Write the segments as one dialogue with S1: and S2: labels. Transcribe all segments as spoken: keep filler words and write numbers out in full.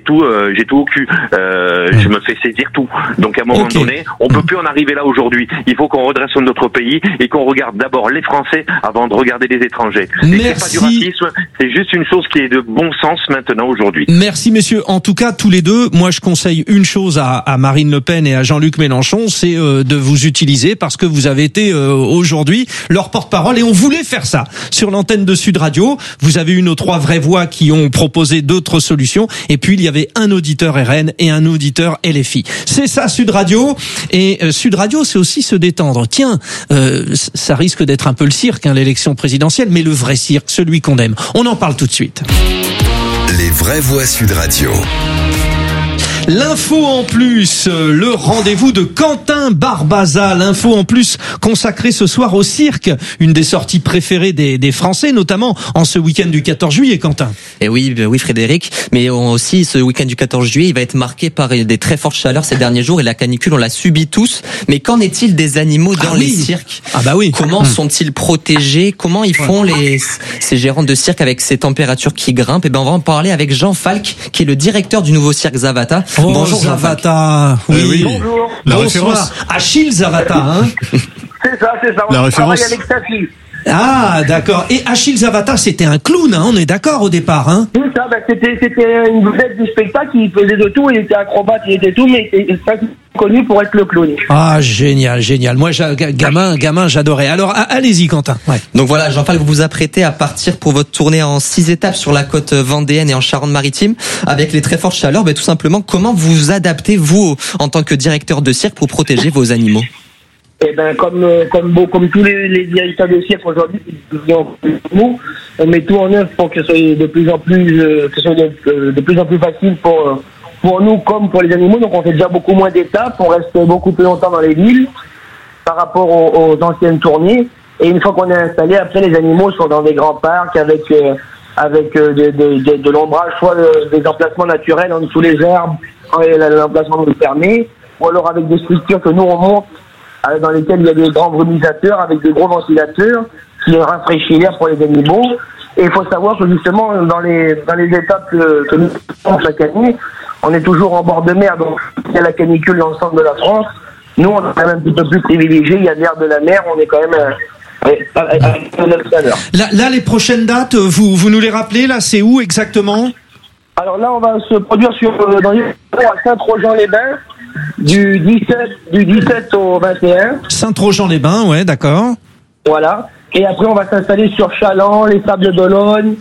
S1: tout, euh, j'ai tout au cul. Euh, mmh. Je me fais saisir tout. Donc à un moment okay. donné, on peut mmh. plus en arriver là aujourd'hui. Il faut qu'on redresse notre pays et qu'on regarde d'abord les Français avant de regarder les étrangers.
S2: Merci.
S1: C'est pas du racisme, c'est juste une chose qui est de bon sens maintenant aujourd'hui.
S2: Merci messieurs. En tout cas, tous les deux, moi je conseille une chose à, à Marine Le Pen et à Jean-Luc Mélenchon, c'est euh, de vous utiliser parce que vous avez été euh, aujourd'hui leur porte-parole et on voulait faire ça sur l'antenne de Sud Radio. Vous avez eu nos trois vraies voix qui ont proposé d'autres solutions et puis il y avait un auditeur R N et un auditeur L F I. C'est ça Sud Radio et euh, Sud Radio c'est aussi se détendre. Tiens, euh, ça risque d'être un peu le cirque hein, l'élection présidentielle, mais le vrai cirque, celui qu'on aime. On en parle tout de suite.
S3: Les vraies voix Sud Radio.
S2: L'info en plus, le rendez-vous de Quentin Barbaza, l'info en plus consacrée ce soir au cirque, une des sorties préférées des, des Français, notamment en ce week-end du quatorze juillet, Quentin.
S4: Et oui, oui Frédéric, mais aussi ce week-end du quatorze juillet, il va être marqué par des très fortes chaleurs ces derniers jours et la canicule, on l'a subie tous. Mais qu'en est-il des animaux dans
S2: ah
S4: les
S2: oui.
S4: cirques ?
S2: Ah bah oui.
S4: Comment hum. sont-ils protégés ? Comment ils font les ces gérants de cirque avec ces températures qui grimpent ? Et ben on va en parler avec Jean Falk, qui est le directeur du nouveau cirque Zavata.
S2: Oh,
S4: Bonjour
S2: Zavata, oui.
S5: Euh, oui.
S1: Bonjour.
S5: La
S2: Bonsoir.
S5: référence.
S2: Achille Zavata, hein.
S1: C'est ça, c'est ça. On
S5: La référence.
S1: travaille avec sa fille.
S2: Ah, d'accord. Et Achille Zavata, c'était un clown, hein, on est d'accord au départ, hein.
S1: Tout ça, ben, c'était, c'était une vedette du spectacle, il faisait de tout, il était acrobate, il était tout, mais il était pas connu pour être le clown.
S2: Ah, génial, génial. Moi, j'a- gamin, gamin, j'adorais. Alors, a- allez-y, Quentin. Ouais.
S4: Donc voilà, Jean-Paul, vous vous apprêtez à partir pour votre tournée en six étapes sur la côte vendéenne et en Charente-Maritime, avec les très fortes chaleurs. Ben, tout simplement, comment vous adaptez, vous, en tant que directeur de cirque, pour protéger vos animaux ?
S1: Eh ben, comme, euh, comme, beau, comme tous les, les directeurs de cirque aujourd'hui, nous, on met tout en œuvre pour que ce soit de plus en plus, euh, que ce soit de, euh, de plus en plus facile pour, euh, pour nous comme pour les animaux. Donc, on fait déjà beaucoup moins d'étapes, on reste beaucoup plus longtemps dans les villes par rapport aux, aux anciennes tournées. Et une fois qu'on est installé, après, les animaux sont dans des grands parcs avec, euh, avec euh, de, de, de, de l'ombrage, soit de, des emplacements naturels en dessous les herbes, quand l'emplacement nous permet, ou alors avec des structures que nous on monte, dans lesquels il y a des grands brumisateurs avec des gros ventilateurs qui rafraîchissent l'air pour les animaux. Et il faut savoir que justement, dans les, dans les étapes que, que nous faisons chaque année, on est toujours en bord de mer, donc il y a la canicule dans le centre de la France. Nous, on est quand même un petit peu plus privilégiés, il y a l'air de la mer, on est quand même euh, avec notre chaleur.
S2: Là, là, les prochaines dates, vous, vous nous les rappelez, là, c'est où exactement ?
S1: Alors là, on va se produire sur, euh, dans les à Saint-Trojan-les-Bains, du dix-sept, du dix-sept au vingt et un.
S2: Saint-Trojan-les-Bains, ouais, d'accord.
S1: Voilà. Et après, on va s'installer sur Chaland, les Sables d'Olonne.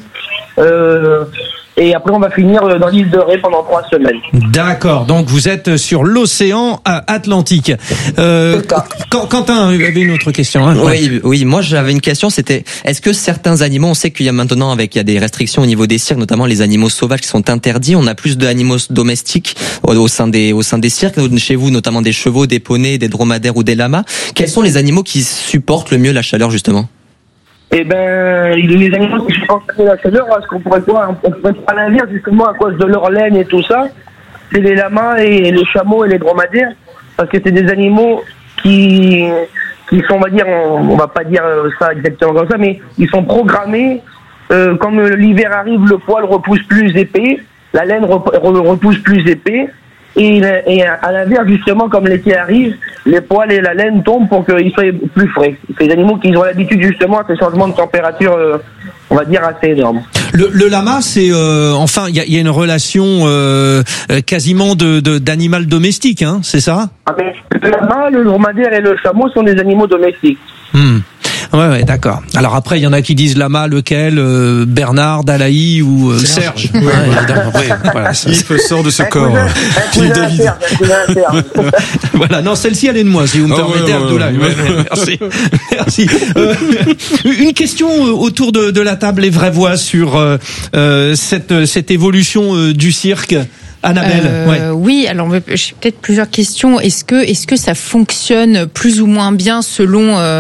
S1: Euh, et après, on va finir dans l'île de Ré pendant trois semaines.
S2: D'accord. Donc, vous êtes sur l'océan Atlantique. Euh, Quentin, vous avez une autre question, hein ?
S4: Oui, oui. Moi, j'avais une question. C'était, est-ce que certains animaux, on sait qu'il y a maintenant, avec, il y a des restrictions au niveau des cirques, notamment les animaux sauvages qui sont interdits. On a plus d'animaux domestiques au, au sein des, au sein des cirques. Chez vous, notamment des chevaux, des poneys, des dromadaires ou des lamas. Quels sont les animaux qui supportent le mieux la chaleur, justement ?
S1: Eh ben, les animaux qui supportent la chaleur, est-ce qu'on pourrait pas, on pourrait pas l'inverse, justement, à cause de leur laine et tout ça. C'est les lamas et les chameaux et les dromadaires. Parce que c'est des animaux qui, qui sont, on va dire, on, on va pas dire ça exactement comme ça, mais ils sont programmés, euh, comme l'hiver arrive, le poil repousse plus épais, la laine rep, repousse plus épais, et, et à l'inverse, justement, comme l'été arrive, les poils et la laine tombent pour qu'ils soient plus frais. C'est des animaux qui ont l'habitude, justement, à ces changements de température, euh, on va dire, assez énormes.
S2: Le, le lama, c'est euh, enfin, il y a, y a une relation euh, quasiment de, de d'animal domestique, hein, c'est ça ?
S1: Ah mais le lama, le dromadaire et le chameau sont des animaux domestiques.
S2: Hmm. Ouais, ouais, d'accord. Alors après, il y en a qui disent lama, lequel, euh, Bernard, Dalaï ou euh, Serge. Ouais, évidemment. Ouais, voilà, ça,
S5: Yves sort de ce
S1: Un
S5: corps.
S1: cousin, un
S5: Yves
S1: cousin
S5: David.
S1: interne, un cousin interne.
S2: voilà, non, celle-ci, elle est de moi, si vous me
S5: Oh,
S2: permettez,
S5: ouais, ouais,
S2: Abdoulaye.
S5: ouais.
S2: Ouais, ouais, merci. Merci. Euh, une question autour de, de la table, les vraies voix sur euh, euh, cette, cette évolution euh, du cirque. Annabelle,
S6: euh,
S2: ouais.
S6: Oui, alors j'ai peut-être plusieurs questions. Est-ce que, est-ce que ça fonctionne plus ou moins bien selon euh,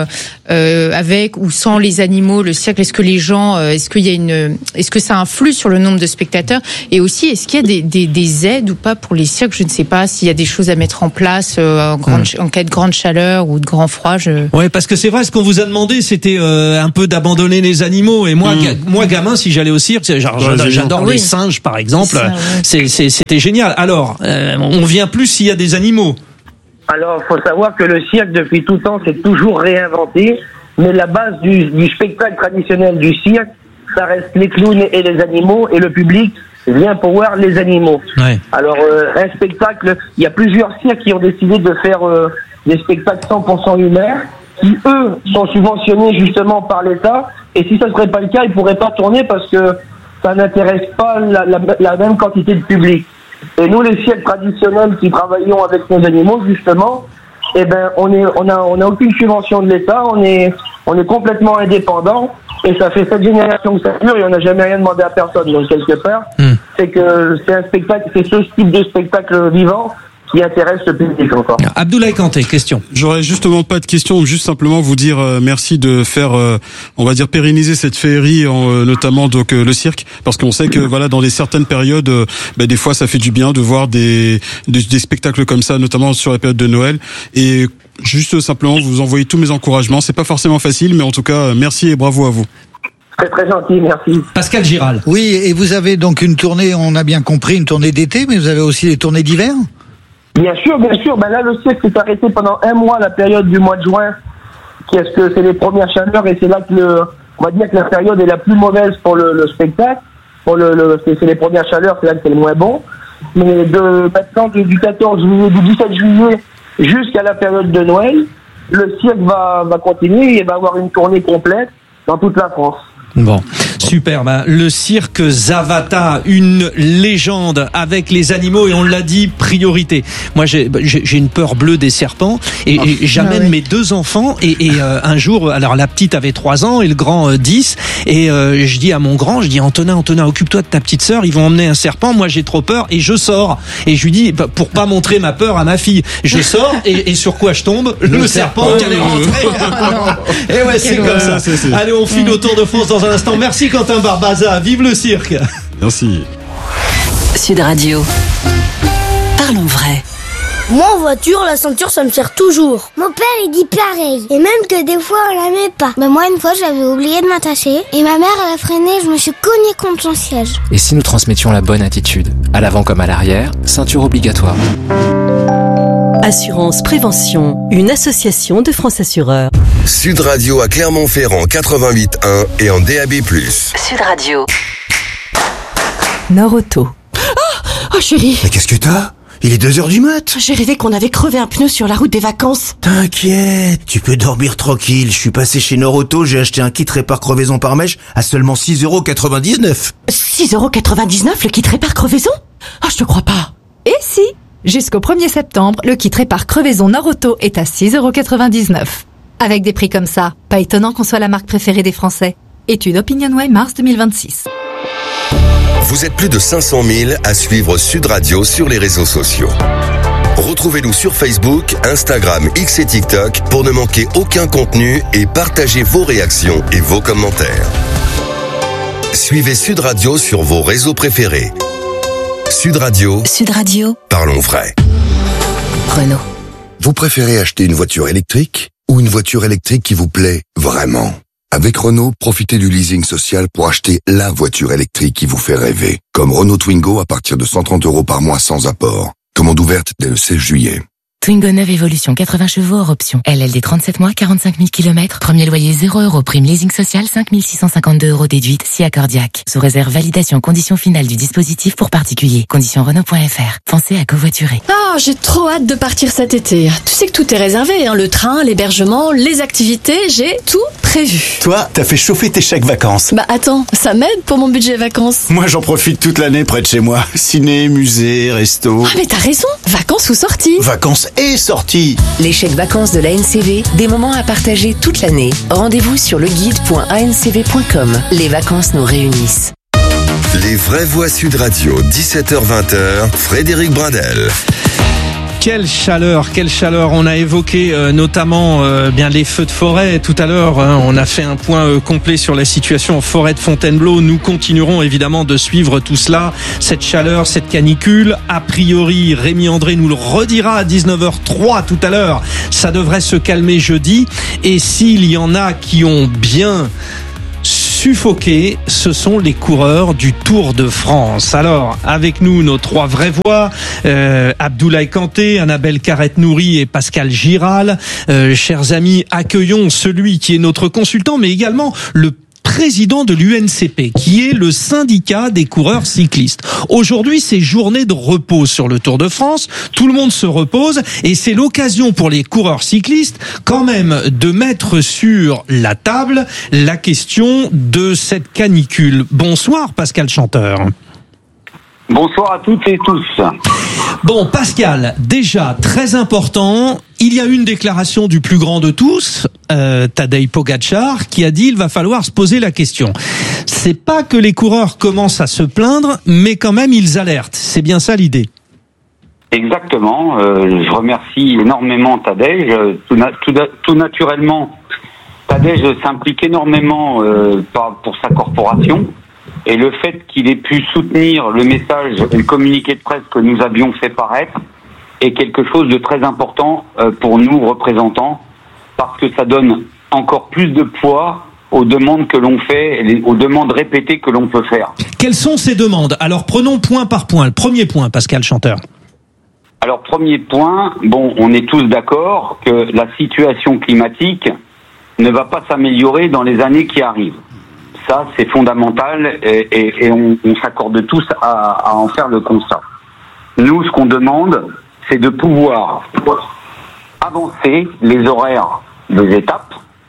S5: euh, avec ou sans les animaux, le cirque? Est-ce que les gens, euh, est-ce qu'il y a une, est-ce que ça influe sur le nombre de spectateurs? Et aussi, est-ce qu'il y a des, des, des aides ou pas pour les cirques? Je ne sais pas s'il y a des choses à mettre en place euh, en, grande, mmh. en cas de grande chaleur ou de grand froid. Je...
S2: Ouais, parce que c'est vrai, ce qu'on vous a demandé, c'était euh, un peu d'abandonner les animaux. Et moi, mmh. ga, moi gamin, si j'allais au cirque, genre, ouais, j'adore, j'adore ah, les oui. singes, par exemple. Ça, ouais. c'est, c'est, c'était génial. Alors, euh, on vient plus s'il y a des animaux.
S1: Alors, faut savoir que le cirque, depuis tout temps, s'est toujours réinventé. Mais la base du, du spectacle traditionnel du cirque, ça reste les clowns et les animaux, et le public vient pour voir les animaux. Ouais. Alors, euh, un spectacle, il y a plusieurs cirques qui ont décidé de faire euh, des spectacles cent pour cent humains, qui, eux, sont subventionnés justement par l'État. Et si ça ne serait pas le cas, ils ne pourraient pas tourner parce que ça n'intéresse pas la, la, la même quantité de public. Et nous, les cirques traditionnels qui travaillons avec nos animaux, justement, eh ben, on est, on a, on a aucune subvention de l'État, on est, on est complètement indépendant, et ça fait cette génération que ça dure, et on n'a jamais rien demandé à personne. Donc, quelque part, mmh. c'est que c'est un spectacle, c'est ce type de spectacle vivant qui intéresse le public encore.
S2: Abdoulaye Kanté, question.
S6: J'aurais justement pas de question, juste simplement vous dire euh, merci de faire, euh, on va dire pérenniser cette féerie, en, euh, notamment donc euh, le cirque, parce qu'on sait que voilà dans des certaines périodes, euh, bah, des fois ça fait du bien de voir des, des des spectacles comme ça, notamment sur la période de Noël. Et juste simplement vous envoyez tous mes encouragements. C'est pas forcément facile, mais en tout cas merci et bravo à vous.
S1: Très très gentil, merci.
S2: Pascal Giral.
S7: Oui, et vous avez donc une tournée, on a bien compris, une tournée d'été, mais vous avez aussi les tournées d'hiver?
S1: Bien sûr, bien sûr. Ben là, le cirque s'est arrêté pendant un mois, la période du mois de juin, qui est-ce que c'est les premières chaleurs, et c'est là que le, on va dire que la période est la plus mauvaise pour le, le spectacle. Pour le, le c'est, c'est les premières chaleurs, c'est là que c'est le moins bon. Mais de maintenant du quatorze juillet, du dix-sept juillet jusqu'à la période de Noël, le cirque va va continuer et va avoir une tournée complète dans toute la France.
S2: Bon, super. Ben, le cirque Zavata, une légende avec les animaux, et on l'a dit, priorité. Moi, j'ai, j'ai une peur bleue des serpents, et, et j'amène ah oui. mes deux enfants, et, et euh, un jour, alors la petite avait trois ans et le grand euh, dix, et euh, je dis à mon grand, je dis Antonin, Antonin, occupe-toi de ta petite sœur, ils vont emmener un serpent, moi j'ai trop peur, et je sors. Et je lui dis, pour pas montrer ma peur à ma fille, je sors, et, et sur quoi je tombe? Le, le serpent qui allait rentrer. Et ouais, c'est comme ça. C'est, c'est. Allez, on file au Tour de France dans un instant. Merci Quentin Barbaza, vive le cirque.
S6: Merci.
S8: Sud Radio. Parlons vrai.
S9: Moi en voiture, la ceinture ça me sert toujours. Mon père il dit pareil. Et même que des fois on la met pas. Mais moi une fois j'avais oublié de m'attacher. Et ma mère elle a freiné, je me suis cognée contre son siège.
S10: Et si nous transmettions la bonne attitude, à l'avant comme à l'arrière, ceinture obligatoire.
S8: Assurance Prévention, une association de France Assureurs.
S3: Sud Radio à Clermont-Ferrand quatre-vingt-huit point un et en D A B plus.
S8: Sud Radio. Nord-Auto.
S11: Oh, oh chérie.
S12: Mais qu'est-ce que t'as ? Il est deux heures du mat.
S11: J'ai rêvé qu'on avait crevé un pneu sur la route des vacances.
S12: T'inquiète, tu peux dormir tranquille. Je suis passé chez Nord-Auto, j'ai acheté un kit répare crevaison par mèche à seulement six euros quatre-vingt-dix-neuf.
S11: six euros quatre-vingt-dix-neuf le kit répare crevaison ? Oh, je te crois pas.
S13: Et si ? Jusqu'au premier septembre, le kit répare crevaison Nord-Auto est à six euros quatre-vingt-dix-neuf. Avec des prix comme ça, pas étonnant qu'on soit la marque préférée des Français. Étude OpinionWay mars deux mille vingt-six.
S3: Vous êtes plus de cinq cent mille à suivre Sud Radio sur les réseaux sociaux. Retrouvez-nous sur Facebook, Instagram, X et TikTok pour ne manquer aucun contenu et partagez vos réactions et vos commentaires. Suivez Sud Radio sur vos réseaux préférés. Sud Radio.
S8: Sud Radio.
S3: Parlons vrai.
S8: Renault.
S14: Vous préférez acheter une voiture électrique ou une voiture électrique qui vous plaît vraiment ? Avec Renault, profitez du leasing social pour acheter la voiture électrique qui vous fait rêver. Comme Renault Twingo à partir de cent trente euros par mois sans apport. Commande ouverte dès le seize juillet.
S15: Twingo neuve Evolution, quatre-vingts chevaux hors option. L L D trente-sept mois, quarante-cinq mille kilomètres. Premier loyer zéro euros. Prime leasing social cinq mille six cent cinquante-deux euros déduite. Si accordiaque. Sous réserve validation condition finale du dispositif pour particulier. Condition Renault point F R. Pensez à covoiturer.
S16: Ah, j'ai trop hâte de partir cet été. Tu sais que tout est réservé, hein. Le train, l'hébergement, les activités, j'ai tout prévu.
S17: Toi, t'as fait chauffer tes chèques vacances.
S16: Bah attends, ça m'aide pour mon budget vacances.
S17: Moi, j'en profite toute l'année près de chez moi. Ciné, musée, resto.
S16: Ah mais t'as raison. Vacances ou sorties.
S17: Vacances et sorties.
S8: Les chèques vacances de l'A N C V, des moments à partager toute l'année. Rendez-vous sur leguide point a n c v point com. Les vacances nous réunissent.
S3: Les vraies voix Sud Radio, dix-sept heures vingt, Frédéric Brindel.
S2: Quelle chaleur, quelle chaleur. On a évoqué euh, notamment euh, bien les feux de forêt tout à l'heure. Hein. On a fait un point euh, complet sur la situation en forêt de Fontainebleau. Nous continuerons évidemment de suivre tout cela, cette chaleur, cette canicule. A priori, Rémi André nous le redira à dix-neuf heures trois tout à l'heure. Ça devrait se calmer jeudi. Et s'il y en a qui ont bien suffoqués, ce sont les coureurs du Tour de France. Alors, avec nous, nos trois vraies voix, euh, Abdoulaye Kanté, Annabelle Carrette-Nouri et Pascal Giral. Euh, chers amis, accueillons celui qui est notre consultant, mais également le président de l'U N C P, qui est le syndicat des coureurs cyclistes. Aujourd'hui, c'est journée de repos sur le Tour de France. Tout le monde se repose et c'est l'occasion pour les coureurs cyclistes quand même de mettre sur la table la question de cette canicule. Bonsoir Pascal Chanteur.
S18: Bonsoir à toutes et tous.
S2: Bon, Pascal, déjà très important, il y a une déclaration du plus grand de tous, euh, Tadej Pogačar, qui a dit il va falloir se poser la question. C'est pas que les coureurs commencent à se plaindre, mais quand même ils alertent. C'est bien ça l'idée.
S18: Exactement. Euh, je remercie énormément Tadej. Tout, na- tout, tout naturellement, Tadej s'implique énormément euh, pour sa corporation. Et le fait qu'il ait pu soutenir le message et le communiqué de presse que nous avions fait paraître est quelque chose de très important pour nous représentants, parce que ça donne encore plus de poids aux demandes que l'on fait, aux demandes répétées que l'on peut faire.
S2: Quelles sont ces demandes ? Alors prenons point par point. Le premier point, Pascal Chanteur.
S18: Alors premier point, bon, on est tous d'accord que la situation climatique ne va pas s'améliorer dans les années qui arrivent. Ça, c'est fondamental et, et, et on, on s'accorde tous à, à en faire le constat. Nous, ce qu'on demande, c'est de pouvoir avancer les horaires des étapes,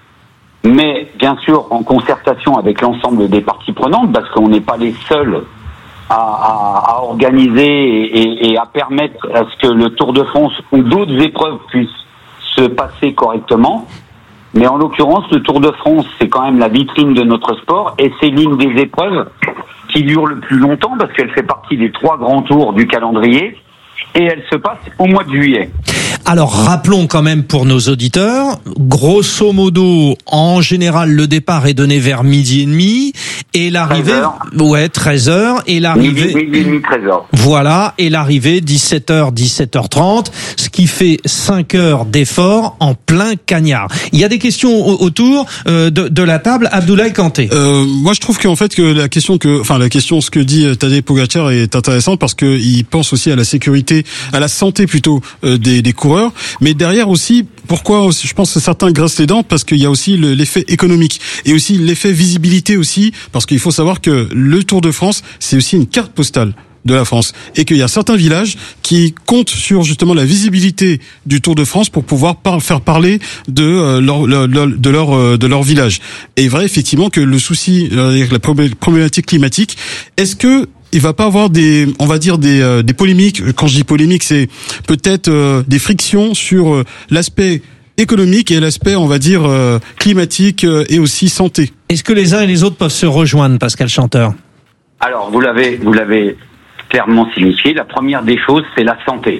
S18: mais bien sûr en concertation avec l'ensemble des parties prenantes, parce qu'on n'est pas les seuls à, à, à organiser et, et, et à permettre à ce que le Tour de France ou d'autres épreuves puissent se passer correctement. Mais en l'occurrence, le Tour de France, c'est quand même la vitrine de notre sport et c'est l'une des épreuves qui dure le plus longtemps parce qu'elle fait partie des trois grands tours du calendrier et elle se passe au mois de juillet.
S2: Alors rappelons quand même pour nos auditeurs, grosso modo, en général, le départ est donné vers midi et demi et l'arrivée,
S18: treize heures.
S2: ouais, treize heures et l'arrivée,
S18: midi, midi et demi, treize heures.
S2: Voilà, et l'arrivée dix-sept heures, dix-sept heures trente, ce qui fait cinq heures d'effort en plein cagnard. Il y a des questions autour euh, de, de la table. Abdoulaye Kanté.
S6: Euh, moi, je trouve qu'en fait que la question que, enfin la question, ce que dit Tadej Pogačar est intéressante parce que il pense aussi à la sécurité, à la santé plutôt euh, des, des coureurs. Mais derrière aussi, pourquoi je pense que certains graissent les dents parce qu'il y a aussi le, l'effet économique et aussi l'effet visibilité aussi parce qu'il faut savoir que le Tour de France c'est aussi une carte postale de la France et qu'il y a certains villages qui comptent sur justement la visibilité du Tour de France pour pouvoir par, faire parler de euh, leur, leur, de leur euh, de leur village. Et il est vrai effectivement que le souci euh, la problématique climatique, est-ce que il va pas avoir des, on va dire des, euh, des polémiques. Quand je dis polémique, c'est peut-être euh, des frictions sur euh, l'aspect économique et l'aspect, on va dire, euh, climatique euh, et aussi santé.
S2: Est-ce que les uns et les autres peuvent se rejoindre, Pascal Chanteur ?
S18: Alors, vous l'avez, vous l'avez clairement signifié. La première des choses, c'est la santé.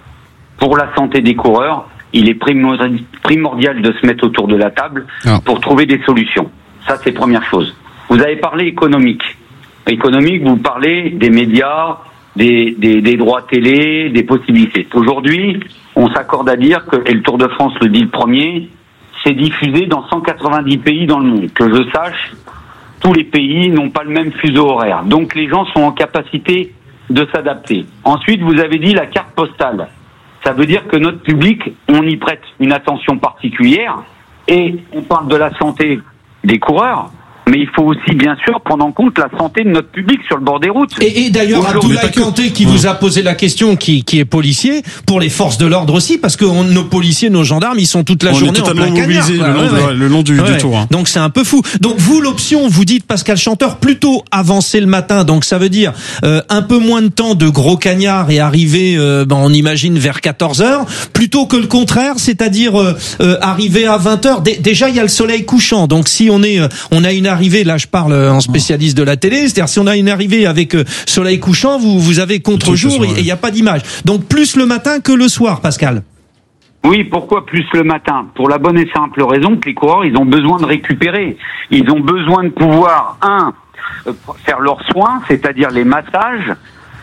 S18: Pour la santé des coureurs, il est primordial de se mettre autour de la table ah. pour trouver des solutions. Ça, c'est première chose. Vous avez parlé économique. Économique, vous parlez des médias, des, des, des droits télé, des possibilités. Aujourd'hui, on s'accorde à dire que, et le Tour de France le dit le premier, c'est diffusé dans cent quatre-vingt-dix pays dans le monde. Que je sache, tous les pays n'ont pas le même fuseau horaire. Donc les gens sont en capacité de s'adapter. Ensuite, vous avez dit la carte postale. Ça veut dire que notre public, on y prête une attention particulière et on parle de la santé des coureurs. Mais il faut aussi, bien sûr, prendre en compte la santé de notre public sur le bord des routes.
S2: Et, et d'ailleurs, Abdoulaye Kanté, qui vous a posé la question, qui, qui est policier, pour les forces de l'ordre aussi, parce que on, nos policiers, nos gendarmes, ils sont toute la
S6: on
S2: journée
S6: est totalement
S2: en plein
S6: mobilisés
S2: cagnard,
S6: le, long
S2: ouais, ouais.
S6: le long du,
S2: ouais.
S6: du tour. Hein.
S2: Donc c'est un peu fou. Donc vous, l'option, vous dites, Pascal Chanteur, plutôt avancer le matin. Donc ça veut dire euh, un peu moins de temps de gros cagnards et arriver, euh, ben, on imagine, vers quatorze heures, plutôt que le contraire, c'est-à-dire euh, euh, arriver à vingt heures. D- déjà, il y a le soleil couchant. Donc si on est, euh, on a une arrivée arrivée, là je parle en spécialiste de la télé, c'est-à-dire si on a une arrivée avec euh, soleil couchant, vous vous avez contre-jour et il n'y a pas d'image. Donc plus le matin que le soir, Pascal.
S18: Oui, pourquoi plus le matin? Pour la bonne et simple raison que les coureurs, ils ont besoin de récupérer. Ils ont besoin de pouvoir, un, faire leurs soins, c'est-à-dire les massages,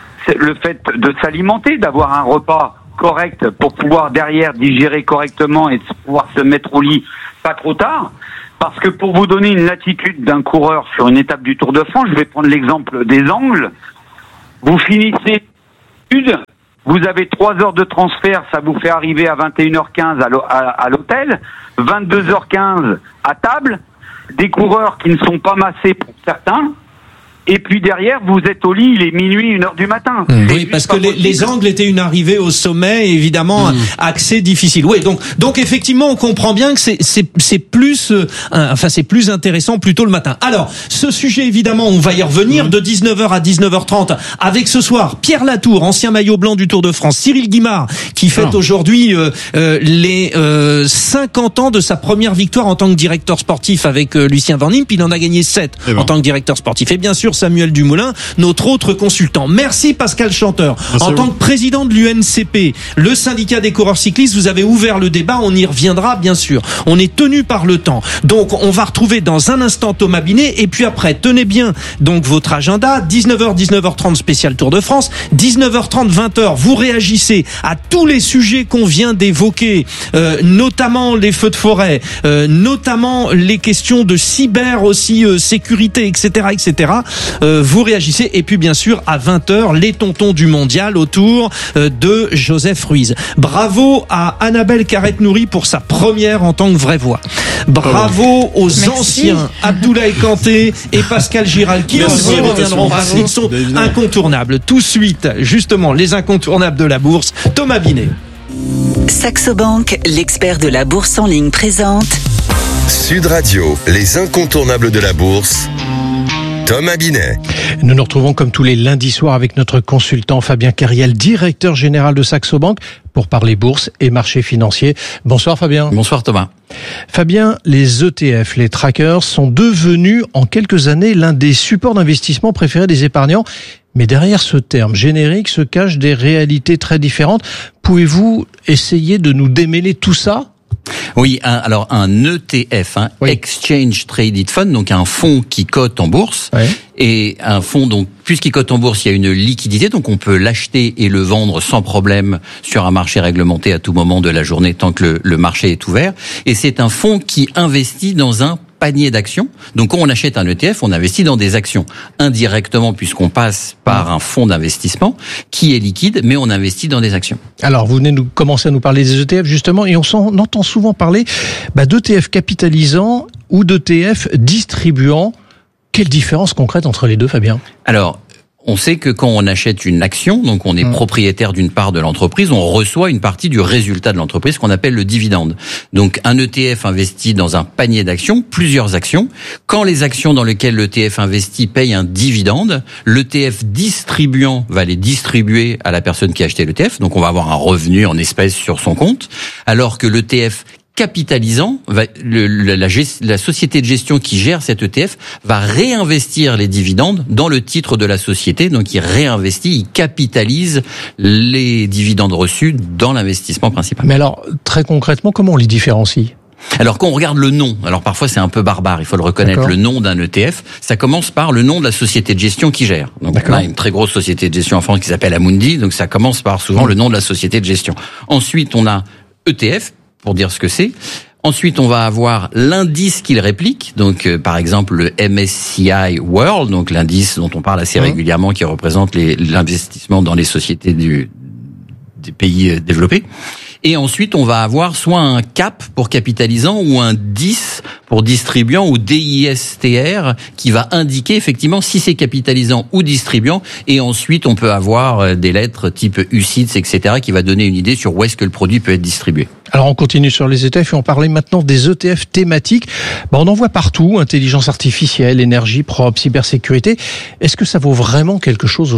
S18: le fait de s'alimenter, d'avoir un repas correct pour pouvoir derrière digérer correctement et de pouvoir se mettre au lit pas trop tard. Parce que pour vous donner une latitude d'un coureur sur une étape du Tour de France, je vais prendre l'exemple des Angles. Vous finissez une, vous avez trois heures de transfert, ça vous fait arriver à vingt et une heures quinze à l'hôtel, vingt-deux heures quinze à table, des coureurs qui ne sont pas massés pour certains. Et puis derrière, vous êtes au lit, il est minuit, une heure du matin.
S2: Mmh, oui, parce que les, les Angles étaient une arrivée au sommet, évidemment, mmh. accès difficile. Oui, donc, donc effectivement, on comprend bien que c'est, c'est, c'est plus, euh, enfin, c'est plus intéressant plutôt le matin. Alors, ce sujet, évidemment, on va y revenir mmh. de dix-neuf heures à dix-neuf heures trente avec ce soir Pierre Latour, ancien maillot blanc du Tour de France, Cyril Guimard, qui fête ah. aujourd'hui euh, euh, les euh, cinquante ans de sa première victoire en tant que directeur sportif avec euh, Lucien Van Impe. Il en a gagné sept eh ben. en tant que directeur sportif. Et bien sûr, Samuel Dumoulin, notre autre consultant. Merci Pascal Chanteur. Merci en tant vous. que président de l'U N C P, le syndicat des coureurs cyclistes, vous avez ouvert le débat, on y reviendra bien sûr. On est tenu par le temps. Donc on va retrouver dans un instant Thomas Binet et puis après, tenez bien donc votre agenda, dix-neuf heures, dix-neuf heures trente spécial Tour de France, dix-neuf heures trente, vingt heures, vous réagissez à tous les sujets qu'on vient d'évoquer, euh, notamment les feux de forêt, euh, notamment les questions de cyber aussi, euh, sécurité, et cetera, et cetera. Euh, vous réagissez et puis bien sûr à vingt heures les tontons du mondial autour euh, de Joseph Ruiz. Bravo à Annabelle Carrette-Nourri pour sa première en tant que vraie voix. Bravo aux Merci. anciens Abdoulaye Kanté et Pascal Giral qui Merci. aussi reviendront parce qu'ils sont incontournables. Tout de suite, justement, les incontournables de la bourse. Thomas Binet.
S19: Saxo Bank, l'expert de la bourse en ligne présente
S3: Sud Radio, les incontournables de la bourse. Thomas Binet.
S20: Nous nous retrouvons comme tous les lundis soirs avec notre consultant Fabien Cariel, directeur général de Saxo Bank, pour parler bourse et marché financier. Bonsoir Fabien.
S21: Bonsoir Thomas.
S20: Fabien, les E T F, les trackers, sont devenus en quelques années l'un des supports d'investissement préférés des épargnants. Mais derrière ce terme générique se cachent des réalités très différentes. Pouvez-vous essayer de nous démêler tout ça ?
S21: Oui, un, alors un E T F, un oui. Exchange Traded Fund, donc un fonds qui cote en bourse, oui. et un fonds donc puisqu'il cote en bourse, il y a une liquidité, donc on peut l'acheter et le vendre sans problème sur un marché réglementé à tout moment de la journée tant que le, le marché est ouvert. Et c'est un fonds qui investit dans un panier d'actions. Donc quand on achète un E T F, on investit dans des actions indirectement puisqu'on passe par un fonds d'investissement qui est liquide, mais on investit dans des actions.
S20: Alors vous venez de nous commencer à nous parler des E T F justement, et on, on entend souvent parler bah, d'E T F capitalisant ou d'E T F distribuant. Quelle différence concrète entre les deux, Fabien ?
S21: Alors, on sait que quand on achète une action, donc on est mmh. propriétaire d'une part de l'entreprise, on reçoit une partie du résultat de l'entreprise qu'on appelle le dividende. Donc un E T F investit dans un panier d'actions, plusieurs actions. Quand les actions dans lesquelles l'E T F investit payent un dividende, l'E T F distribuant va les distribuer à la personne qui a acheté l'E T F. Donc on va avoir un revenu en espèces sur son compte, alors que l'E T F capitalisant, va, le, la, la, la société de gestion qui gère cet E T F va réinvestir les dividendes dans le titre de la société. Donc il réinvestit, il capitalise les dividendes reçus dans l'investissement principal.
S20: Mais alors, très concrètement, comment on les différencie ?
S21: Alors quand on regarde le nom, alors parfois c'est un peu barbare, il faut le reconnaître, D'accord. le nom d'un E T F, ça commence par le nom de la société de gestion qui gère. Donc D'accord. on a une très grosse société de gestion en France qui s'appelle Amundi, donc ça commence par souvent mmh. le nom de la société de gestion. Ensuite on a E T F, pour dire ce que c'est. Ensuite, on va avoir l'indice qu'il réplique, donc euh, par exemple le M S C I World, donc l'indice dont on parle assez mmh. régulièrement, qui représente les, l'investissement dans les sociétés du, des pays développés. Et ensuite, on va avoir soit un cap pour capitalisant ou un dix pour distribuant ou D I S T R qui va indiquer effectivement si c'est capitalisant ou distribuant. Et ensuite, on peut avoir des lettres type U C I T S, et cetera qui va donner une idée sur où est-ce que le produit peut être distribué.
S20: Alors, on continue sur les E T F et on parlait maintenant des E T F thématiques. Bah, on en voit partout, intelligence artificielle, énergie propre, cybersécurité. Est-ce que ça vaut vraiment quelque chose aujourd'hui ?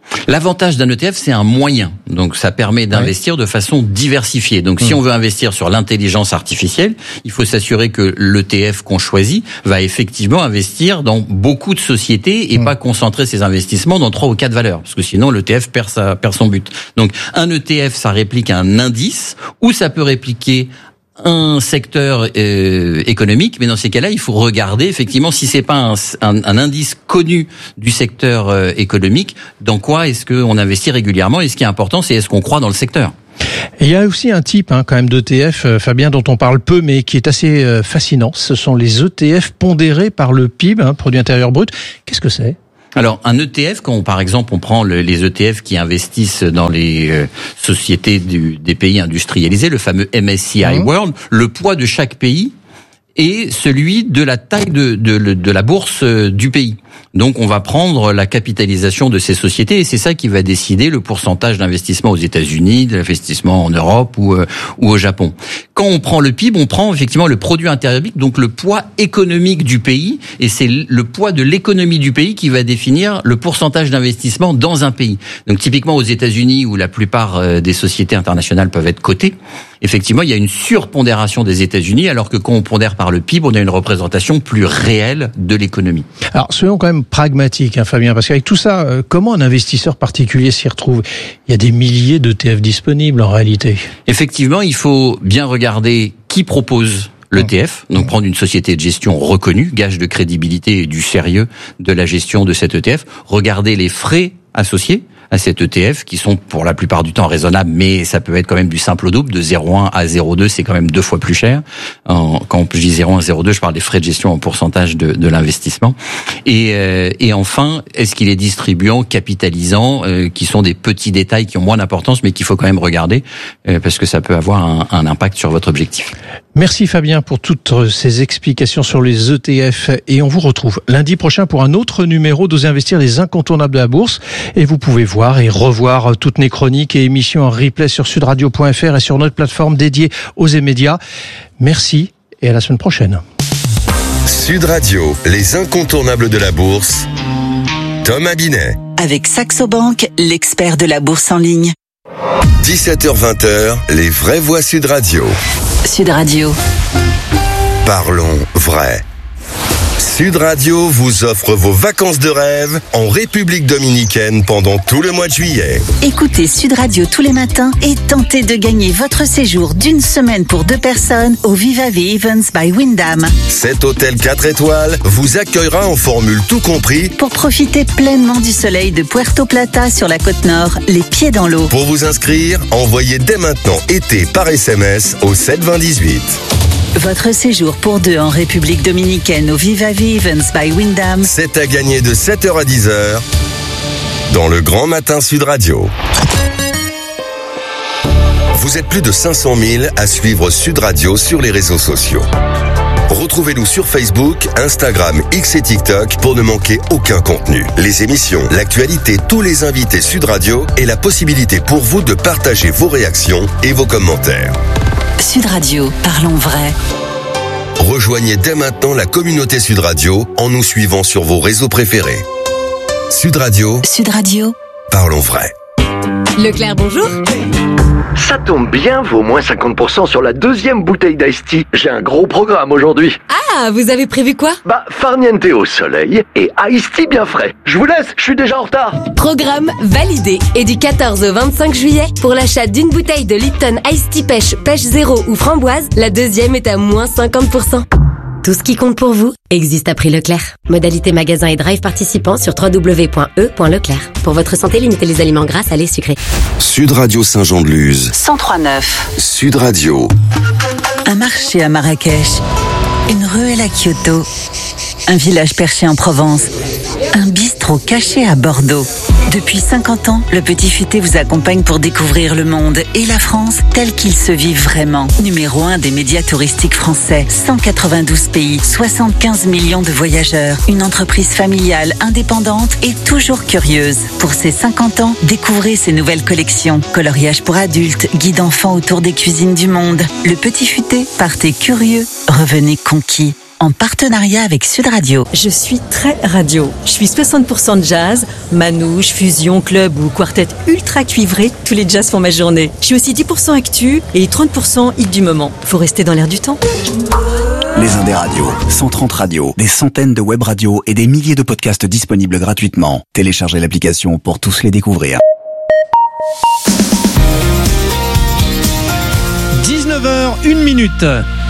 S21: L'avantage d'un E T F, c'est un moyen. Donc, ça permet d'investir ouais. de façon diversifiée. Donc, mmh. si on veut investir sur l'intelligence artificielle, il faut s'assurer que l'E T F qu'on choisit va effectivement investir dans beaucoup de sociétés et mmh. pas concentrer ses investissements dans trois ou quatre valeurs. Parce que sinon, l'E T F perd, sa, perd son but. Donc, un E T F, ça réplique un indice ou ça peut répliquer un secteur euh, économique, mais dans ces cas-là, il faut regarder effectivement si c'est pas un, un, un indice connu du secteur euh, économique, dans quoi est-ce qu'on investit régulièrement, et ce qui est important, c'est est-ce qu'on croit dans le secteur.
S20: Et il y a aussi un type hein, quand même d'E T F, euh, Fabien, dont on parle peu, mais qui est assez euh, fascinant. Ce sont les E T F pondérés par le P I B, hein, produit intérieur brut. Qu'est-ce que c'est ?
S21: Alors, un E T F, quand on, par exemple on prend le, les E T F qui investissent dans les euh, sociétés du, des pays industrialisés, le fameux M S C I mmh. World, le poids de chaque pays est celui de la taille de, de, de, de la bourse du pays. Donc, on va prendre la capitalisation de ces sociétés et c'est ça qui va décider le pourcentage d'investissement aux États-Unis, de l'investissement en Europe ou, euh, ou au Japon. Quand on prend le P I B, on prend effectivement le produit intérieur brut, donc le poids économique du pays, et c'est le poids de l'économie du pays qui va définir le pourcentage d'investissement dans un pays. Donc, typiquement aux États-Unis, où la plupart des sociétés internationales peuvent être cotées, effectivement, il y a une surpondération des États-Unis, alors que quand on pondère par le P I B, on a une représentation plus réelle de l'économie.
S20: Alors, soyons quand même pragmatiques, hein, Fabien, parce qu'avec tout ça, euh, comment un investisseur particulier s'y retrouve ? Il y a des milliers d'E T F disponibles en réalité.
S21: Effectivement, il faut bien regarder qui propose l'E T F, donc prendre une société de gestion reconnue, gage de crédibilité et du sérieux de la gestion de cet E T F, regarder les frais associés à cet E T F, qui sont pour la plupart du temps raisonnables, mais ça peut être quand même du simple au double, de zéro virgule un à zéro virgule deux, c'est quand même deux fois plus cher. En, quand je dis zéro virgule un à zéro virgule deux, je parle des frais de gestion en pourcentage de, de l'investissement. Et, euh, et enfin, est-ce qu'il est distribuant, capitalisant, euh, qui sont des petits détails qui ont moins d'importance, mais qu'il faut quand même regarder, euh, parce que ça peut avoir un, un impact sur votre objectif.
S20: Merci Fabien pour toutes ces explications sur les E T F, et on vous retrouve lundi prochain pour un autre numéro d'Oser investir, les incontournables de la bourse, et vous pouvez voir et revoir toutes nos chroniques et émissions en replay sur sudradio point f r et sur notre plateforme dédiée aux médias. Merci et à la semaine prochaine.
S3: Sud Radio, les incontournables de la bourse. Thomas Binet.
S19: Avec Saxo Bank, l'expert de la bourse en ligne.
S3: dix-sept heures vingt, les vraies voix Sud Radio.
S19: Sud Radio.
S3: Parlons vrai. Sud Radio vous offre vos vacances de rêve en République dominicaine pendant tout le mois de juillet.
S19: Écoutez Sud Radio tous les matins et tentez de gagner votre séjour d'une semaine pour deux personnes au Viva V Events by Wyndham.
S3: Cet hôtel quatre étoiles vous accueillera en formule tout compris
S19: pour profiter pleinement du soleil de Puerto Plata sur la côte nord, les pieds dans l'eau.
S3: Pour vous inscrire, envoyez dès maintenant été par S M S au sept vingt dix-huit.
S19: Votre séjour pour deux en République dominicaine au Viva V Events by Wyndham.
S3: C'est à gagner de sept heures à dix heures dans le Grand Matin Sud Radio. Vous êtes plus de cinq cent mille à suivre Sud Radio sur les réseaux sociaux. Retrouvez-nous sur Facebook, Instagram, X et TikTok pour ne manquer aucun contenu. Les émissions, l'actualité, tous les invités Sud Radio et la possibilité pour vous de partager vos réactions et vos commentaires.
S19: Sud Radio, parlons vrai.
S3: Rejoignez dès maintenant la communauté Sud Radio en nous suivant sur vos réseaux préférés. Sud Radio.
S19: Sud Radio.
S3: Parlons vrai.
S4: Leclerc, bonjour.
S22: Ça tombe bien, vaut moins cinquante pour cent sur la deuxième bouteille d'Ice Tea. J'ai un gros programme aujourd'hui.
S4: Ah, vous avez prévu quoi?
S22: Bah, farniente au soleil et Ice Tea bien frais. Je vous laisse, je suis déjà en retard.
S4: Programme validé. Et du quatorze au vingt-cinq juillet, pour l'achat d'une bouteille de Lipton Ice Tea Pêche, Pêche Zéro ou Framboise, la deuxième est à moins cinquante pour cent. Tout ce qui compte pour vous existe à prix Leclerc. Modalité magasin et drive participants sur w w w point e point leclerc. Pour votre santé, limitez les aliments gras, salés, sucrés.
S3: Sud Radio Saint-Jean-de-Luz.
S19: cent trois neuf.
S3: Sud Radio.
S19: Un marché à Marrakech. Une ruelle à Kyoto. Un village perché en Provence. Un bistrot caché à Bordeaux. Depuis cinquante ans, le Petit Futé vous accompagne pour découvrir le monde et la France tel qu'il se vit vraiment. Numéro un des médias touristiques français, cent quatre-vingt-douze pays, soixante-quinze millions de voyageurs. Une entreprise familiale, indépendante et toujours curieuse. Pour ses cinquante ans, découvrez ses nouvelles collections. Coloriage pour adultes, guide enfants autour des cuisines du monde. Le Petit Futé, partez curieux, revenez conquis. en partenariat avec Sud Radio.
S5: Je suis très radio. Je suis soixante pour cent jazz, manouche, fusion, club ou quartet ultra cuivré. Tous les jazz font ma journée. Je suis aussi dix pour cent actu et trente pour cent hit du moment. Faut rester dans l'air du temps.
S7: Les Indes radios, cent trente radios, des centaines de web radios et des milliers de podcasts disponibles gratuitement. Téléchargez l'application pour tous les découvrir.
S2: dix-neuf heures, une minute.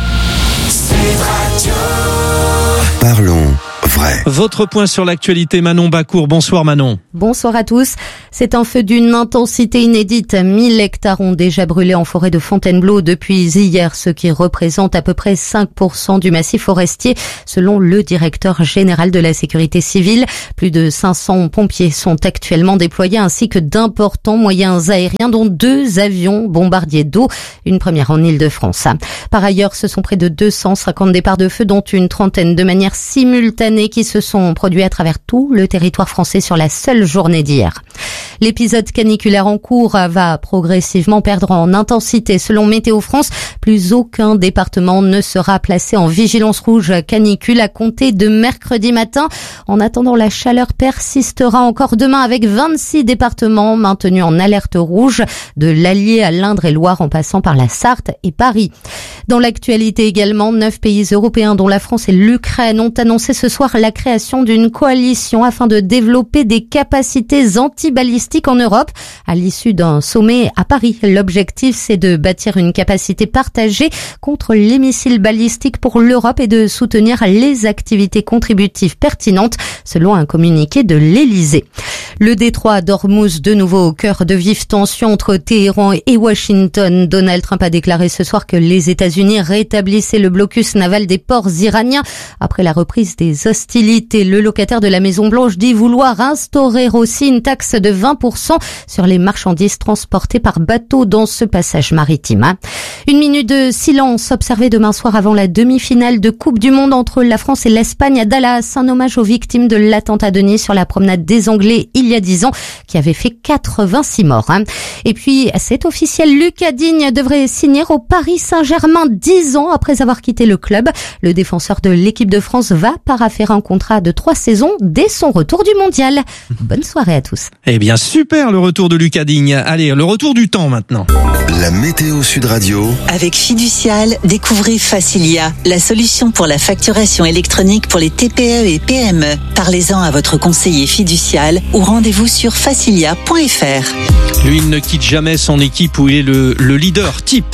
S3: Parlons vrai.
S2: Votre point sur l'actualité, Manon Bacour. Bonsoir Manon.
S23: Bonsoir à tous. C'est un feu d'une intensité inédite. mille hectares ont déjà brûlé en forêt de Fontainebleau depuis hier, ce qui représente à peu près cinq pour cent du massif forestier, selon le directeur général de la sécurité civile. Plus de cinq cents pompiers sont actuellement déployés, ainsi que d'importants moyens aériens, dont deux avions bombardiers d'eau, une première en Île-de-France. Par ailleurs, ce sont près de deux cent cinquante départs de feu, dont une trentaine de manière simultanée, qui se sont produits à travers tout le territoire français sur la seule journée d'hier. L'épisode caniculaire en cours va progressivement perdre en intensité. Selon Météo France, plus aucun département ne sera placé en vigilance rouge canicule à compter de mercredi matin. En attendant, la chaleur persistera encore demain avec vingt-six départements maintenus en alerte rouge, de l'Allier à l'Indre-et-Loire en passant par la Sarthe et Paris. Dans l'actualité également, neuf pays européens dont la France et l'Ukraine ont annoncé ce soir la création d'une coalition afin de développer des capacités antibalistiques en Europe à l'issue d'un sommet à Paris. L'objectif, c'est de bâtir une capacité partagée contre les missiles balistiques pour l'Europe et de soutenir les activités contributives pertinentes, selon un communiqué de l'Élysée. Le détroit d'Ormuz, de nouveau au cœur de vives tensions entre Téhéran et Washington. Donald Trump a déclaré ce soir que les États-Unis rétablissaient le blocus naval des ports iraniens après la reprise des hostilités. Le locataire de la Maison-Blanche dit vouloir instaurer aussi une taxe de vingt pour cent sur les marchandises transportées par bateau dans ce passage maritime. Une minute de silence observée demain soir avant la demi-finale de Coupe du Monde entre la France et l'Espagne à Dallas. Un hommage aux victimes de l'attentat de Nice sur la promenade des Anglais il y a dix ans, qui avait fait quatre-vingt-six morts. Et puis, c'est officiel, Lucas Digne devrait signer au Paris Saint-Germain dix ans après avoir quitté le club. Le défenseur de l'équipe de France va paraphérer un contrat de trois saisons dès son retour du mondial. Bonne soirée à tous.
S2: Eh bien, super le retour de Lucas Digne. Allez, le retour du temps maintenant.
S3: La météo Sud Radio.
S19: Avec Fiducial, découvrez Facilia, la solution pour la facturation électronique pour les T P E et P M E. Parlez-en à votre conseiller fiducial ou rendez-vous sur facilia point f r.
S2: Lui, il ne quitte jamais son équipe où il est le, le leader type.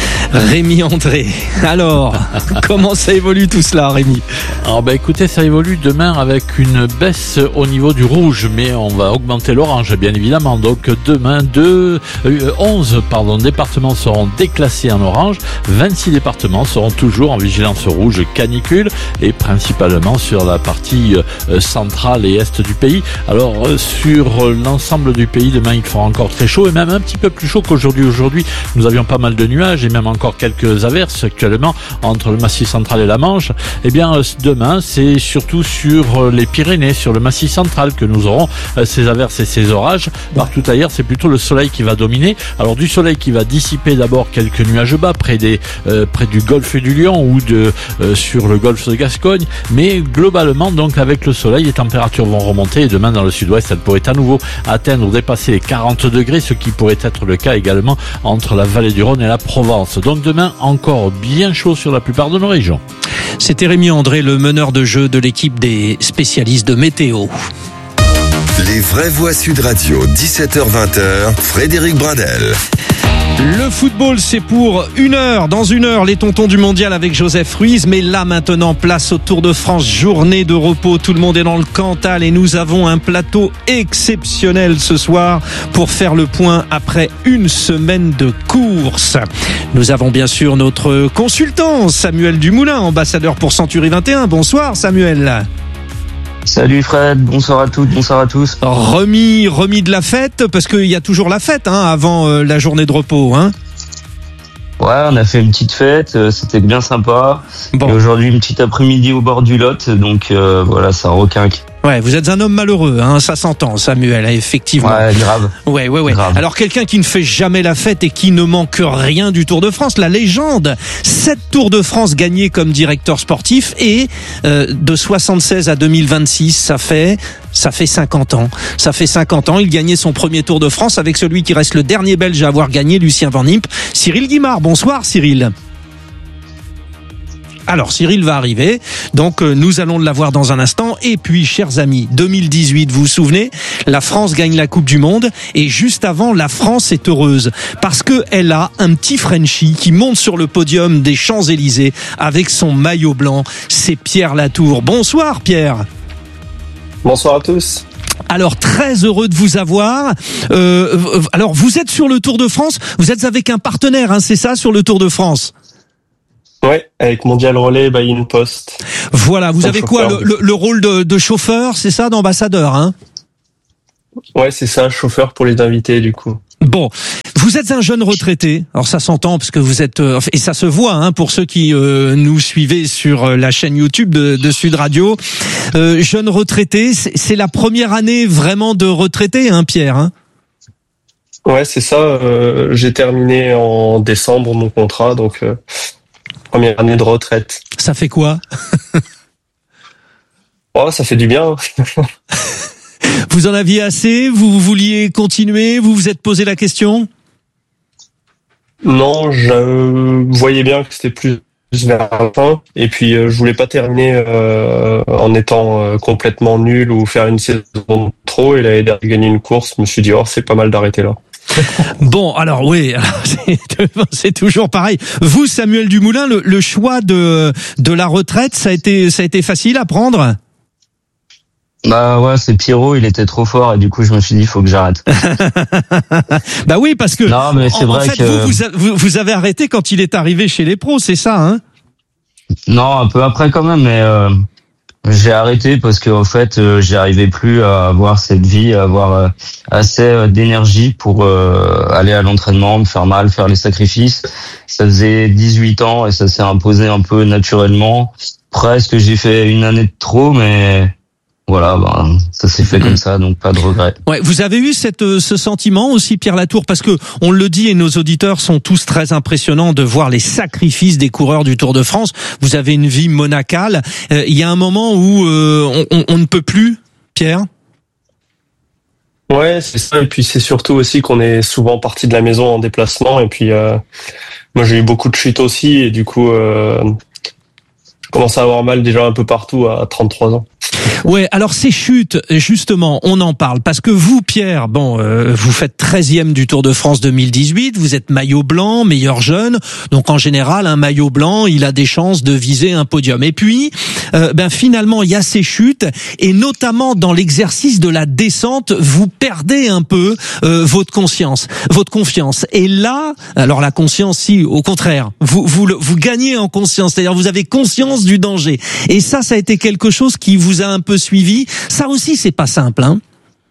S2: Rémi André. Alors, comment ça évolue tout cela, Rémi?
S24: Alors, bah, écoutez, ça évolue demain avec une baisse au niveau du rouge, mais on va augmenter l'orange, bien évidemment. Donc, demain, deux, euh, onze, pardon, départements seront déclassés en orange. vingt-six départements seront toujours en vigilance rouge canicule et principalement sur la partie euh, centrale et est du pays. Alors, euh, sur l'ensemble du pays, demain, il fera encore très chaud et même un petit peu plus chaud qu'aujourd'hui. Aujourd'hui, nous avions pas mal de nuages et même encore quelques averses actuellement entre le Massif central et la Manche. Eh bien, demain, c'est surtout sur les Pyrénées, sur le Massif central que nous aurons ces averses et ces orages. Partout ailleurs, c'est plutôt le soleil qui va dominer. Alors, du soleil qui va dissiper d'abord quelques nuages bas près des, euh, près du golfe du Lion ou de, euh, sur le golfe de Gascogne. Mais globalement, donc, avec le soleil, les températures vont remonter et demain, dans le sud-ouest, elles pourraient à nouveau atteindre ou dépasser les quarante degrés, ce qui pourrait être le cas également entre la vallée du Rhône et la Provence. Donc demain, encore bien chaud sur la plupart de nos régions.
S2: C'était Rémi André, le meneur de jeu de l'équipe des spécialistes de météo.
S3: Les vraies voix Sud Radio, dix-sept heures vingt, Frédéric Brindel.
S2: Le football, c'est pour une heure. Dans une heure, les tontons du mondial avec Joseph Ruiz. Mais là, maintenant, place au Tour de France. Journée de repos. Tout le monde est dans le Cantal et nous avons un plateau exceptionnel ce soir pour faire le point après une semaine de course. Nous avons bien sûr notre consultant, Samuel Dumoulin, ambassadeur pour Century vingt et un. Bonsoir, Samuel.
S25: Salut Fred, bonsoir à toutes, bonsoir à tous.
S2: Remis, remis de la fête, parce qu'il y a toujours la fête hein, avant euh, la journée de repos. Hein.
S25: Ouais, on a fait une petite fête, euh, c'était bien sympa. Bon. Et aujourd'hui, une petite après-midi au bord du Lot, donc euh, voilà, ça requinque.
S2: Ouais, vous êtes un homme malheureux, hein, ça s'entend, Samuel, effectivement.
S25: Ouais, grave.
S2: Ouais, ouais, ouais.
S25: Grave.
S2: Alors quelqu'un qui ne fait jamais la fête et qui ne manque rien du Tour de France, la légende. Sept Tours de France gagnés comme directeur sportif et euh, de soixante-seize à deux mille vingt-six, ça fait ça fait cinquante ans. Ça fait cinquante ans, il gagnait son premier Tour de France avec celui qui reste le dernier Belge à avoir gagné, Lucien Van Impe. Cyril Guimard, bonsoir Cyril. Alors Cyril va arriver, donc euh, nous allons l'avoir dans un instant. Et puis, chers amis, deux mille dix-huit, vous vous souvenez, la France gagne la Coupe du Monde et juste avant, la France est heureuse parce que elle a un petit Frenchie qui monte sur le podium des Champs-Élysées avec son maillot blanc. C'est Pierre Latour. Bonsoir Pierre.
S1: Bonsoir à tous.
S2: Alors très heureux de vous avoir. Euh, alors vous êtes sur le Tour de France, vous êtes avec un partenaire, hein, c'est ça, sur le Tour de France?
S1: Ouais, avec Mondial Relais by InPost.
S2: Voilà, vous avez quoi, le, le, le rôle de, de chauffeur, c'est ça, d'ambassadeur, hein?
S1: Ouais, c'est ça, chauffeur pour les invités, du coup.
S2: Bon, vous êtes un jeune retraité. Alors ça s'entend parce que vous êtes euh, et ça se voit hein, pour ceux qui euh, nous suivaient sur la chaîne YouTube de, de Sud Radio. Euh, jeune retraité, c'est, c'est la première année vraiment de retraité, hein, Pierre. Hein?
S1: Ouais, c'est ça. Euh, j'ai terminé en décembre mon contrat, donc. Euh... Première année de retraite.
S2: Ça fait quoi?
S1: Oh, ça fait du bien.
S2: Vous en aviez assez? Vous vouliez continuer? Vous vous êtes posé la question?
S1: Non, je voyais bien que c'était plus vers la fin. Et puis, euh, je voulais pas terminer euh, en étant euh, complètement nul ou faire une saison de trop. Et l'année dernière, gagner une course, je me suis dit, oh, c'est pas mal d'arrêter là.
S2: Bon, alors oui, c'est, c'est toujours pareil. Vous, Samuel Dumoulin, le, le choix de de la retraite, ça a été ça a été facile à prendre?
S25: Bah ouais, c'est Pierrot, il était trop fort et du coup je me suis dit il faut que j'arrête.
S2: Bah oui, parce que
S25: non, mais c'est
S2: en,
S25: vrai
S2: en fait,
S25: que
S2: vous, vous, vous, vous avez arrêté quand il est arrivé chez les pros, c'est ça, hein?
S25: Non, un peu après quand même, mais euh, j'ai arrêté parce que en fait, euh, j'y arrivais plus à avoir cette vie, à avoir euh, assez euh, d'énergie pour euh, aller à l'entraînement, me faire mal, faire les sacrifices. Ça faisait dix-huit ans et ça s'est imposé un peu naturellement. Presque, j'ai fait une année de trop, mais voilà, ben, ça s'est fait comme ça, donc pas de regret.
S2: Ouais, vous avez eu cette, ce sentiment aussi, Pierre Latour, parce que on le dit et nos auditeurs sont tous très impressionnants de voir les sacrifices des coureurs du Tour de France. Vous avez une vie monacale. Euh, il y a un moment où euh, on, on ne peut plus, Pierre.
S1: Ouais, c'est ça. Et puis c'est surtout aussi qu'on est souvent parti de la maison en déplacement. Et puis euh, moi j'ai eu beaucoup de chutes aussi, et du coup euh, je commence à avoir mal déjà un peu partout à trente-trois ans.
S2: Ouais, alors ces chutes, justement, on en parle parce que vous, Pierre, bon, euh, vous faites treizième du Tour de France deux mille dix-huit, vous êtes maillot blanc, meilleur jeune, donc en général, un maillot blanc, il a des chances de viser un podium. Et puis, euh, ben finalement, il y a ces chutes, et notamment dans l'exercice de la descente, vous perdez un peu euh, votre conscience, votre confiance. Et là, alors la conscience, si, au contraire, vous vous vous gagnez en conscience, c'est-à-dire vous avez conscience du danger. Et ça, ça a été quelque chose qui vous a un peu suivi. Ça aussi, c'est pas simple, hein.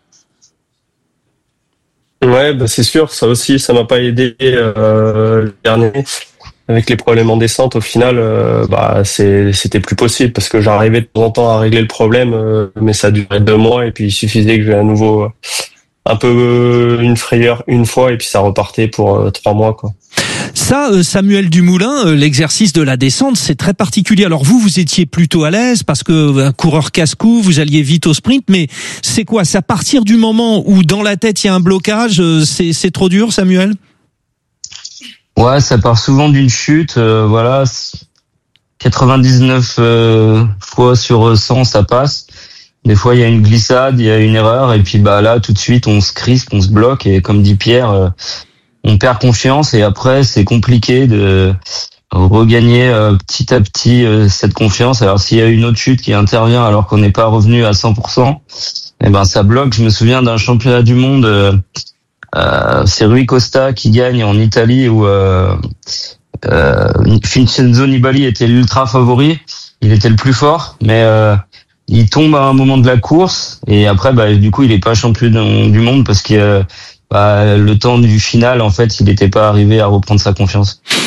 S1: Ouais, bah c'est sûr. Ça aussi, ça m'a pas aidé euh, le dernier. Avec les problèmes en descente, au final, euh, bah c'est, c'était plus possible parce que j'arrivais de temps en temps à régler le problème, euh, mais ça durait deux mois et puis il suffisait que j'ai à nouveau euh, un peu euh, une frayeur une fois et puis ça repartait pour euh, trois mois, quoi.
S2: Ça, euh, Samuel Dumoulin, euh, l'exercice de la descente, c'est très particulier. Alors vous, vous étiez plutôt à l'aise parce que euh, un coureur casse-cou, vous alliez vite au sprint, mais c'est quoi? C'est à partir du moment où dans la tête il y a un blocage, euh, c'est, c'est trop dur, Samuel?
S25: Ouais, ça part souvent d'une chute, euh, voilà, quatre-vingt-dix-neuf euh, fois sur cent, ça passe. Des fois, il y a une glissade, il y a une erreur, et puis bah là, tout de suite, on se crispe, on se bloque, et comme dit Pierre, euh, on perd confiance, et après, c'est compliqué de regagner euh, petit à petit euh, cette confiance. Alors, s'il y a une autre chute qui intervient alors qu'on n'est pas revenu à cent pour cent, eh ben ça bloque. Je me souviens d'un championnat du monde, euh, euh, c'est Rui Costa qui gagne en Italie, où euh, euh, Vincenzo Nibali était l'ultra favori, il était le plus fort, mais euh, il tombe à un moment de la course et après bah du coup il est pas champion du monde parce que bah, le temps du final en fait il n'était pas arrivé à reprendre sa confiance.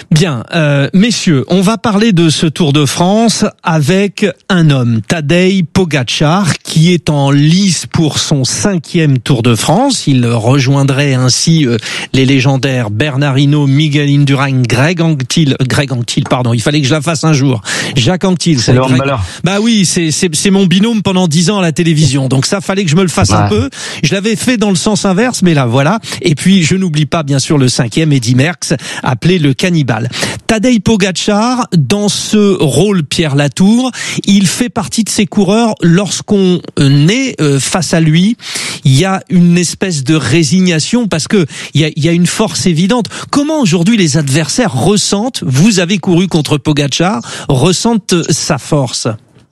S2: Bien, euh, messieurs, on va parler de ce Tour de France avec un homme, Tadej Pogačar, qui est en lice pour son cinquième Tour de France. Il rejoindrait ainsi euh, les légendaires Bernard Hinault, Miguel Indurain, Greg Anquetil, Greg Anquetil, pardon, il fallait que je la fasse un jour. Jacques Anquetil, c'est, c'est Greg... Bah oui, c'est, c'est c'est mon binôme pendant dix ans à la télévision, donc ça fallait que je me le fasse ouais. un peu. Je l'avais fait dans le sens inverse, mais là voilà. Et puis je n'oublie pas bien sûr le cinquième, Eddy Merckx, appelé le cannibale. Tadej Pogačar, dans ce rôle Pierre Latour, il fait partie de ces coureurs, lorsqu'on est face à lui, il y a une espèce de résignation parce que il y a, il y a une force évidente. Comment aujourd'hui les adversaires ressentent, vous avez couru contre Pogačar, ressentent sa force?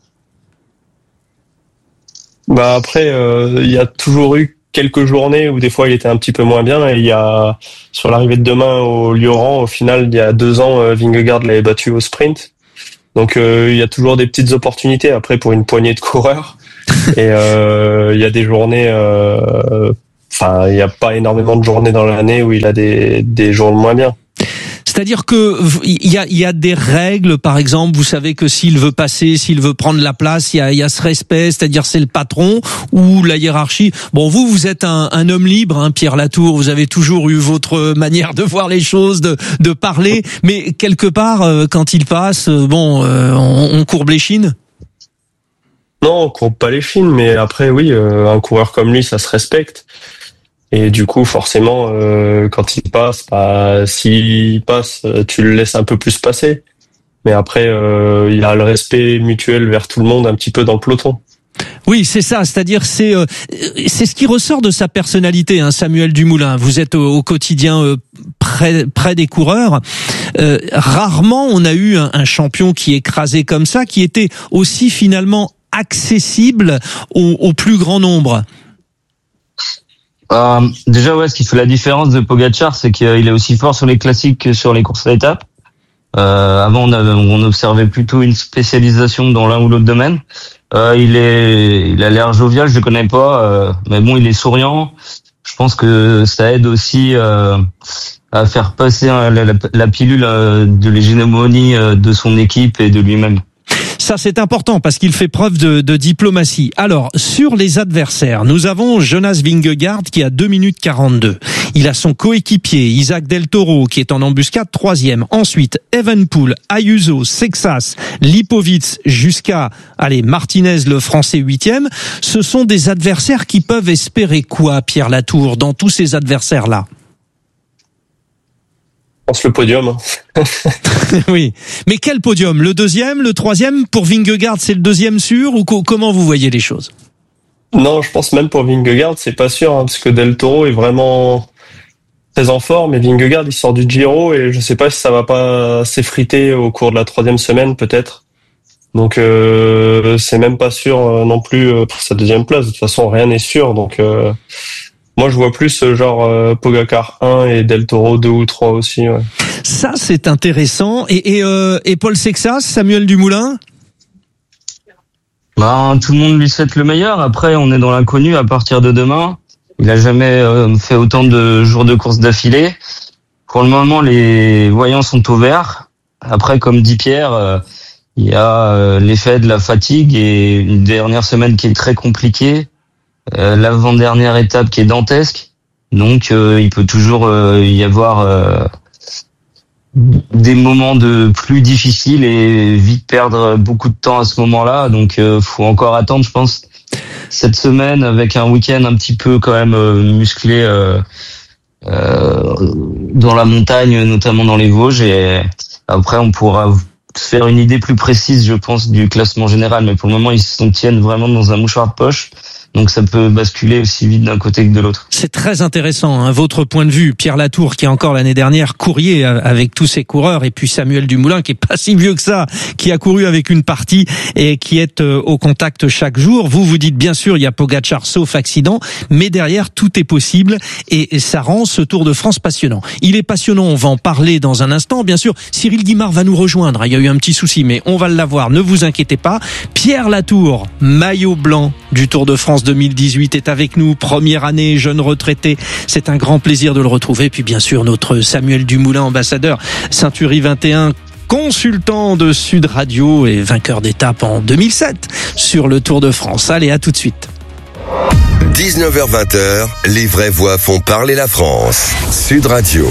S1: Bah après, euh, il y a toujours eu quelques journées où des fois il était un petit peu moins bien, et il y a, sur l'arrivée de demain au Lioran, au final, il y a deux ans, euh, Vingegaard l'avait battu au sprint. Donc euh, il y a toujours des petites opportunités après pour une poignée de coureurs. Et euh, il y a des journées, enfin euh, il n'y a pas énormément de journées dans l'année où il a des, des jours moins bien.
S2: C'est-à-dire que il y a, il y a des règles, par exemple, vous savez que s'il veut passer, s'il veut prendre la place, il y a, il y a ce respect, c'est-à-dire c'est le patron ou la hiérarchie. Bon, vous, vous êtes un, un homme libre, hein, Pierre Latour, vous avez toujours eu votre manière de voir les choses, de, de parler, mais quelque part, quand il passe, bon, on, on courbe les chines.
S1: Non, on courbe pas les chines, mais après, oui, euh, un coureur comme lui, ça se respecte. Et du coup, forcément, euh, quand il passe, bah, s'il passe, tu le laisses un peu plus passer. Mais après, euh, il y a le respect mutuel vers tout le monde, un petit peu dans le peloton.
S2: Oui, c'est ça, c'est-à-dire c'est euh, c'est ce qui ressort de sa personnalité, hein, Samuel Dumoulin. Vous êtes au, au quotidien euh, près près des coureurs. Euh, rarement on a eu un, un champion qui écrasait comme ça, qui était aussi finalement accessible au, au plus grand nombre.
S25: Euh, déjà, ouais, ce qui fait la différence de Pogačar, c'est qu'il est aussi fort sur les classiques que sur les courses à étapes. Euh, avant, on, avait, on observait plutôt une spécialisation dans l'un ou l'autre domaine. Euh, il est, il a l'air jovial, je le connais pas, euh, mais bon, il est souriant. Je pense que ça aide aussi euh, à faire passer hein, la, la, la pilule euh, de l'hégémonie euh, de son équipe et de lui-même.
S2: Ça, c'est important parce qu'il fait preuve de, de diplomatie. Alors, sur les adversaires, nous avons Jonas Vingegaard qui a deux minutes quarante-deux. Il a son coéquipier, Isaac Del Toro, qui est en embuscade, troisième. Ensuite, Evenepoel, Ayuso, Sexas, Lipovic, jusqu'à, allez, Martinez, le français, huitième. Ce sont des adversaires qui peuvent espérer quoi, Pierre Latour, dans tous ces adversaires-là?
S1: Je pense le podium.
S2: Oui, mais quel podium? Le deuxième, le troisième? Pour Vingegaard, c'est le deuxième sûr, ou co- comment vous voyez les choses?
S1: Non, je pense même pour Vingegaard, c'est pas sûr, hein, parce que Del Toro est vraiment très en forme, et Vingegaard, il sort du Giro, et je sais pas si ça va pas s'effriter au cours de la troisième semaine, peut-être. Donc, euh, c'est même pas sûr euh, non plus euh, pour sa deuxième place. De toute façon, rien n'est sûr, donc... Euh, Moi, je vois plus genre euh, Pogačar un et Del Toro deux ou trois aussi. Ouais.
S2: Ça, c'est intéressant. Et, et, euh, et Paul Sexas, Samuel Dumoulin?
S25: Ben, tout le monde lui souhaite le meilleur. Après, on est dans l'inconnu à partir de demain. Il a jamais euh, fait autant de jours de course d'affilée. Pour le moment, les voyants sont au vert. Après, comme dit Pierre, euh, il y a euh, l'effet de la fatigue et une dernière semaine qui est très compliquée. Euh, l'avant-dernière étape qui est dantesque, donc euh, il peut toujours euh, y avoir euh, des moments de plus difficiles et vite perdre beaucoup de temps à ce moment-là, donc euh, faut encore attendre, je pense, cette semaine avec un week-end un petit peu quand même euh, musclé euh, euh, dans la montagne, notamment dans les Vosges, et après on pourra se faire une idée plus précise, je pense, du classement général, mais pour le moment ils s'en tiennent vraiment dans un mouchoir de poche. Donc ça peut basculer aussi vite d'un côté que de l'autre.
S2: C'est très intéressant, hein, votre point de vue, Pierre Latour, qui est encore l'année dernière courrier avec tous ses coureurs, et puis Samuel Dumoulin, qui est pas si vieux que ça, qui a couru avec une partie et qui est euh, au contact chaque jour. Vous vous dites bien sûr, il y a Pogačar sauf accident, mais derrière tout est possible et, et ça rend ce Tour de France passionnant. Il est passionnant, on va en parler dans un instant. Bien sûr, Cyril Guimard va nous rejoindre. Il y a eu un petit souci, mais on va l'avoir. Ne vous inquiétez pas. Pierre Latour, maillot blanc du Tour de France France deux mille dix-huit est avec nous. Première année, jeune retraité. C'est un grand plaisir de le retrouver. Puis bien sûr, notre Samuel Dumoulin, ambassadeur Century vingt et un, consultant de Sud Radio et vainqueur d'étape en deux mille sept sur le Tour de France. Allez, à tout de suite.
S3: dix-neuf heures vingt, les vraies voix font parler la France. Sud Radio.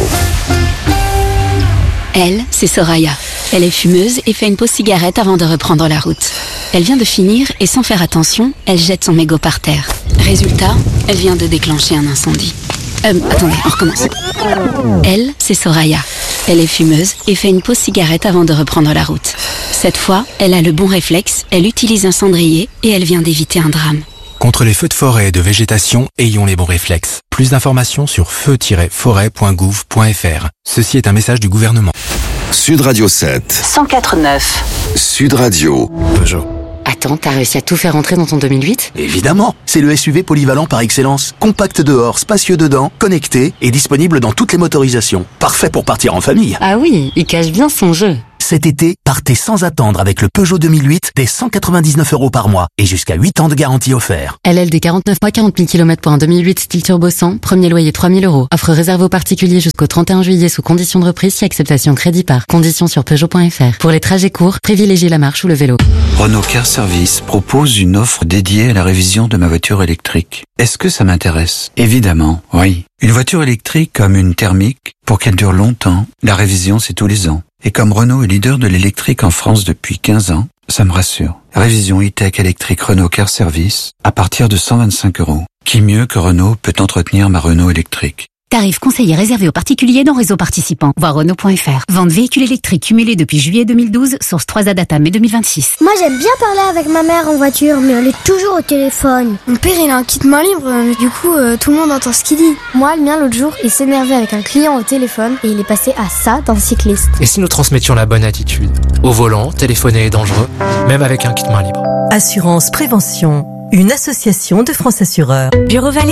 S9: Elle, c'est Soraya. Elle est fumeuse et fait une pause cigarette avant de reprendre la route. Elle vient de finir et sans faire attention, elle jette son mégot par terre. Résultat, elle vient de déclencher un incendie. Euh, attendez, on recommence. Elle, c'est Soraya. Elle est fumeuse et fait une pause cigarette avant de reprendre la route. Cette fois, elle a le bon réflexe, elle utilise un cendrier et elle vient d'éviter un drame.
S10: Contre les feux de forêt et de végétation, ayons les bons réflexes. Plus d'informations sur feu tiret forêt point gouv point f r. Ceci est un message du gouvernement.
S3: Sud Radio sept.
S9: cent quatre neuf.
S3: Sud Radio.
S10: Peugeot.
S15: Attends, t'as réussi à tout faire rentrer dans ton deux mille huit ?
S11: Évidemment, c'est le S U V polyvalent par excellence. Compact dehors, spacieux dedans, connecté et disponible dans toutes les motorisations. Parfait pour partir en famille.
S15: Ah oui, il cache bien son jeu.
S11: Cet été, partez sans attendre avec le Peugeot deux mille huit dès cent quatre-vingt-dix-neuf euros par mois et jusqu'à huit ans de garantie offert.
S15: L L D quarante-neuf mois, quarante mille kilomètres pour un deux mille huit style turbo cent, premier loyer trois mille euros. Offre réservée aux particuliers jusqu'au trente et un juillet sous condition de reprise si acceptation crédit par. Conditions sur Peugeot point f r. Pour les trajets courts, privilégiez la marche ou le vélo.
S12: Renault Car Service propose une offre dédiée à la révision de ma voiture électrique. Est-ce que ça m'intéresse ? Évidemment, oui. Une voiture électrique comme une thermique, pour qu'elle dure longtemps, la révision c'est tous les ans. Et comme Renault est leader de l'électrique en France depuis quinze ans, ça me rassure. Révision e-tech électrique Renault Car Service à partir de cent vingt-cinq euros. Qui mieux que Renault peut entretenir ma Renault électrique ?
S13: Tarif conseillé réservé aux particuliers dans réseau participant. Voir Renault point f r. Vente véhicule électrique cumulé depuis juillet deux mille douze, source trois A Data mai deux mille vingt-six.
S26: Moi j'aime bien parler avec ma mère en voiture, mais elle est toujours au téléphone.
S27: Mon père il a un kit main libre, mais du coup euh, tout le monde entend ce qu'il dit.
S26: Moi le mien l'autre jour, il s'énervait avec un client au téléphone et il est passé à ça d'un cycliste.
S28: Et si nous transmettions la bonne attitude ? Au volant, téléphoner est dangereux, même avec un kit main libre.
S29: Assurance Prévention, une association de France Assureurs.
S13: Bureau Vallée ?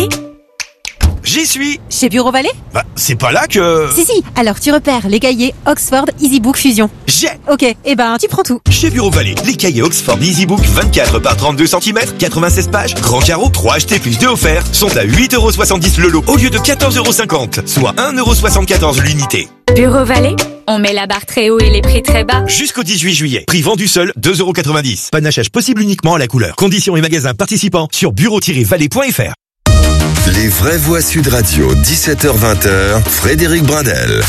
S30: J'y suis.
S13: Chez Bureau Vallée ?
S30: Bah, c'est pas là que...
S13: Si, si, alors tu repères les cahiers Oxford EasyBook Fusion.
S30: J'ai.
S13: Ok, et eh ben tu prends tout.
S30: Chez Bureau Vallée, les cahiers Oxford EasyBook vingt-quatre par trente-deux centimètres, quatre-vingt-seize pages, grand carreau, trois achetés plus deux offerts, sont à huit euros soixante-dix le lot au lieu de quatorze euros cinquante, soit un euro soixante-quatorze l'unité.
S13: Bureau Vallée ? On met la barre très haut et les prix très bas.
S30: Jusqu'au dix-huit juillet. Prix vendu seul, deux euros quatre-vingt-dix. Panachage possible uniquement à la couleur. Conditions et magasins participants sur bureau tiret vallée point f r.
S3: Les vraies voix Sud Radio, dix-sept heures vingt, Frédéric Brindel.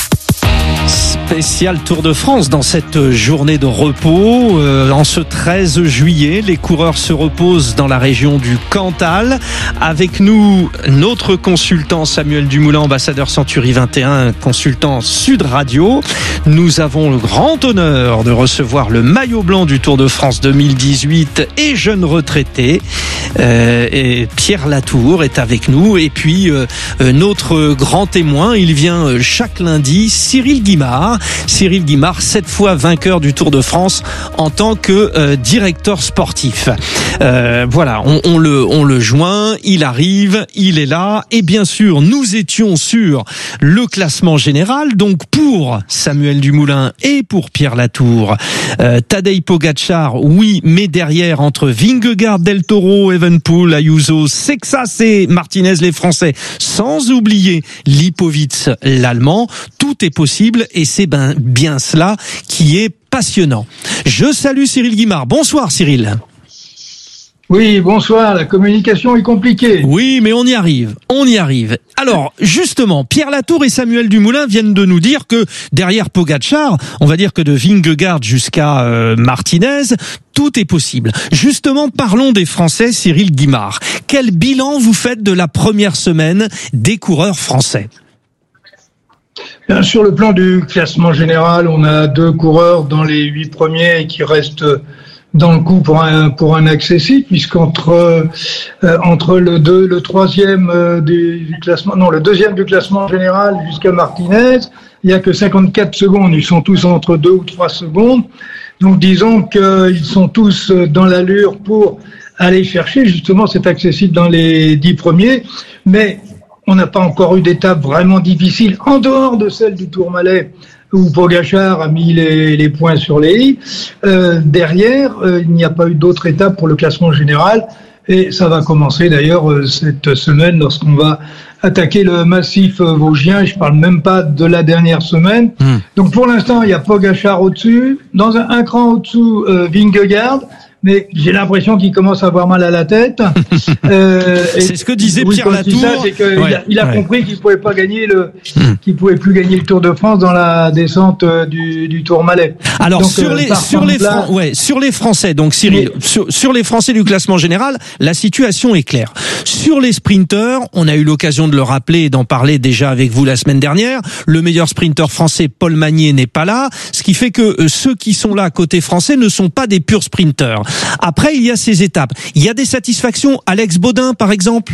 S2: Spécial Tour de France dans cette journée de repos. Euh, en ce treize juillet, les coureurs se reposent dans la région du Cantal. Avec nous, notre consultant Samuel Dumoulin, ambassadeur Century vingt et un, consultant Sud Radio. Nous avons le grand honneur de recevoir le maillot blanc du Tour de France deux mille dix-huit et jeune retraité. Euh, et Pierre Latour est avec nous. Et puis, euh, notre grand témoin, il vient chaque lundi, Cyril Guimard. Cyril Guimard, sept fois vainqueur du Tour de France en tant que euh, directeur sportif. Euh, voilà, on, on le on le joint, il arrive, il est là, et bien sûr, nous étions sur le classement général. Donc pour Samuel Dumoulin et pour Pierre Latour, euh, Tadej Pogačar, oui, mais derrière entre Vingegaard, Del Toro, Evenepoel, Ayuso, Sexas et Martinez, les Français, sans oublier Lipovic, l'Allemand, tout est possible et c'est ben, bien cela qui est passionnant. Je salue Cyril Guimard. Bonsoir Cyril.
S31: Oui, bonsoir. La communication est compliquée.
S2: Oui, mais on y arrive. On y arrive. Alors, justement, Pierre Latour et Samuel Dumoulin viennent de nous dire que derrière Pogačar, on va dire que de Vingegaard jusqu'à euh, Martinez, tout est possible. Justement, parlons des Français, Cyril Guimard. Quel bilan vous faites de la première semaine des coureurs français ?
S31: Bien, sur le plan du classement général, on a deux coureurs dans les huit premiers qui restent dans le coup pour un pour un accessible, puisqu'entre euh, entre le deux, le troisième euh, du, du classement, non, le deuxième du classement général jusqu'à Martinez, il y a que cinquante-quatre secondes. Ils sont tous entre deux ou trois secondes. Donc, disons qu'ils sont tous dans l'allure pour aller chercher justement cet accessible dans les dix premiers, mais on n'a pas encore eu d'étape vraiment difficile en dehors de celle du Tourmalet où Pogačar a mis les, les points sur les i. Euh, derrière, euh, il n'y a pas eu d'autres étapes pour le classement général Et ça va commencer d'ailleurs euh, cette semaine lorsqu'on va attaquer le massif euh, vosgien. Je parle même pas de la dernière semaine. Mmh. Donc pour l'instant, il y a Pogačar au-dessus. Dans un, un cran au-dessous, euh, Vingegaard. Mais j'ai l'impression qu'il commence à avoir mal à la tête.
S2: Euh, c'est ce que disait
S31: oui,
S2: Pierre Latour.
S31: Ça, c'est qu'il ouais, a, il a ouais. compris qu'il pouvait pas gagner le, mmh. qu'il pouvait plus gagner le Tour de France dans la descente du, du Tourmalet.
S2: Alors
S31: donc,
S2: sur
S31: euh,
S2: les sur les
S31: là,
S2: Fran- ouais sur les Français, donc Cyril, mais, sur, sur les Français du classement général, la situation est claire. Sur les sprinteurs, on a eu l'occasion de le rappeler et d'en parler déjà avec vous la semaine dernière. Le meilleur sprinter français, Paul Magnier, n'est pas là, ce qui fait que euh, ceux qui sont là côté français ne sont pas des purs sprinteurs. Après, il y a ces étapes. Il y a des satisfactions. Alex Baudin, par exemple.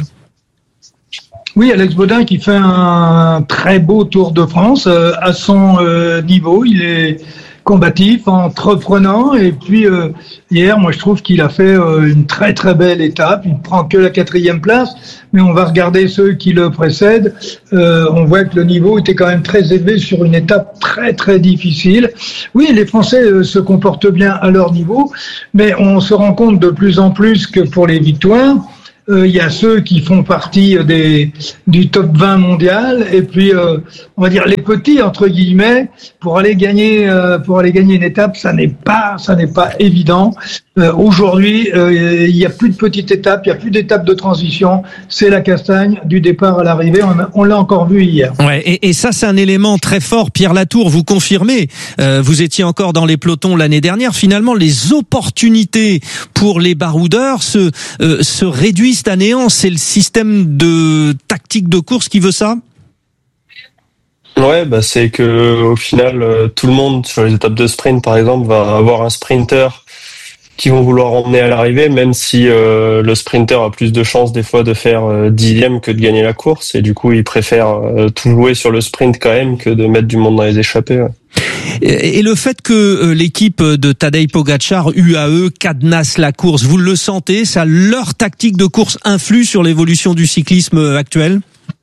S31: Oui, Alex Baudin qui fait un très beau Tour de France euh, à son euh, niveau. Il est combatif, entreprenant. Et puis euh, hier, moi je trouve qu'il a fait euh, une très très belle étape. Il prend que la quatrième place, mais on va regarder ceux qui le précèdent. Euh, on voit que le niveau était quand même très élevé sur une étape très très difficile. Oui, les Français euh, se comportent bien à leur niveau, mais on se rend compte de plus en plus que pour les victoires, il euh, y a ceux qui font partie des du top vingt mondial et puis euh, on va dire les petits entre guillemets pour aller gagner euh, pour aller gagner une étape, ça n'est pas ça n'est pas évident. Euh, aujourd'hui, il euh, y a plus de petites étapes, il y a plus d'étapes de transition, c'est la castagne du départ à l'arrivée, on, a, on l'a encore vu hier.
S2: Ouais, et, et ça c'est un élément très fort. Pierre Latour, vous confirmez, euh, vous étiez encore dans les pelotons l'année dernière, finalement les opportunités pour les baroudeurs se euh, se réduisent à néant. C'est le système de tactique de course qui veut ça?
S1: Ouais, bah c'est que au final euh, tout le monde sur les étapes de sprint par exemple va avoir un sprinter qui vont vouloir emmener à l'arrivée, même si euh, le sprinter a plus de chances des fois de faire euh, dixième que de gagner la course, et du coup il préfère euh, tout jouer sur le sprint quand même que de mettre du monde dans les échappées. Ouais.
S2: Et le fait que euh, l'équipe de Tadej Pogačar, U A E, cadenasse la course, vous le sentez, ça, leur tactique de course influe sur l'évolution du cyclisme actuel?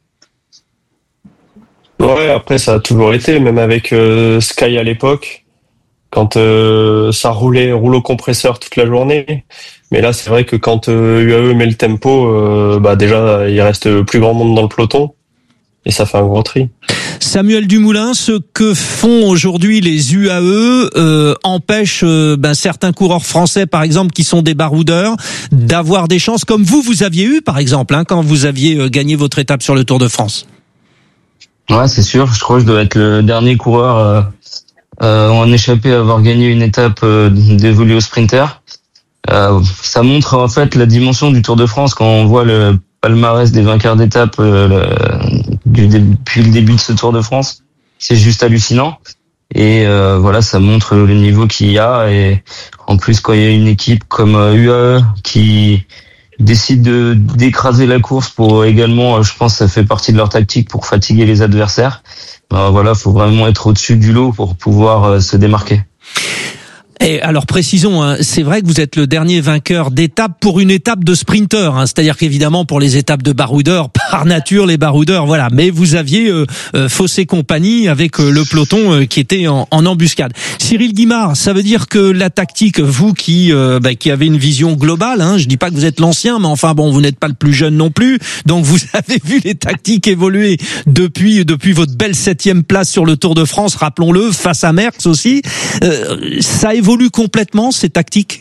S1: Ouais, après ça a toujours été, même avec euh, Sky à l'époque. Quand euh, ça roulait rouleau compresseur toute la journée, mais là c'est vrai que quand euh, U A E met le tempo, euh, bah déjà il reste plus grand monde dans le peloton et ça fait un gros tri.
S2: Samuel Dumoulin, ce que font aujourd'hui les U A E euh, empêche euh, ben, certains coureurs français, par exemple, qui sont des baroudeurs, d'avoir des chances comme vous vous aviez eu, par exemple, hein, quand vous aviez euh, gagné votre étape sur le Tour de France.
S25: Ouais, c'est sûr. Je crois que je dois être le dernier coureur euh, euh, en échappé à avoir gagné une étape euh, dévolue au sprinter. Euh, ça montre en fait la dimension du Tour de France quand on voit le palmarès des vainqueurs d'étape euh, le, du, depuis le début de ce Tour de France. C'est juste hallucinant. Et euh, voilà, ça montre le niveau qu'il y a. Et en plus, quand il y a une équipe comme euh, U A E qui décide de d'écraser la course pour également, je pense, ça fait partie de leur tactique pour fatiguer les adversaires. Ben voilà, faut vraiment être au-dessus du lot pour pouvoir euh, se démarquer.
S2: Et alors précisons, hein, c'est vrai que vous êtes le dernier vainqueur d'étape pour une étape de sprinter, hein, c'est-à-dire qu'évidemment pour les étapes de baroudeurs, par nature les baroudeurs, voilà. Mais vous aviez euh, euh, faussé compagnie avec euh, le peloton euh, qui était en, en embuscade. Cyril Guimard, ça veut dire que la tactique, vous qui euh, bah, qui avez une vision globale, hein, je dis pas que vous êtes l'ancien, mais enfin bon, vous n'êtes pas le plus jeune non plus, donc vous avez vu les tactiques évoluer depuis depuis votre belle septième place sur le Tour de France, rappelons-le, face à Merckx aussi. Euh, ça évolue complètement ces tactiques?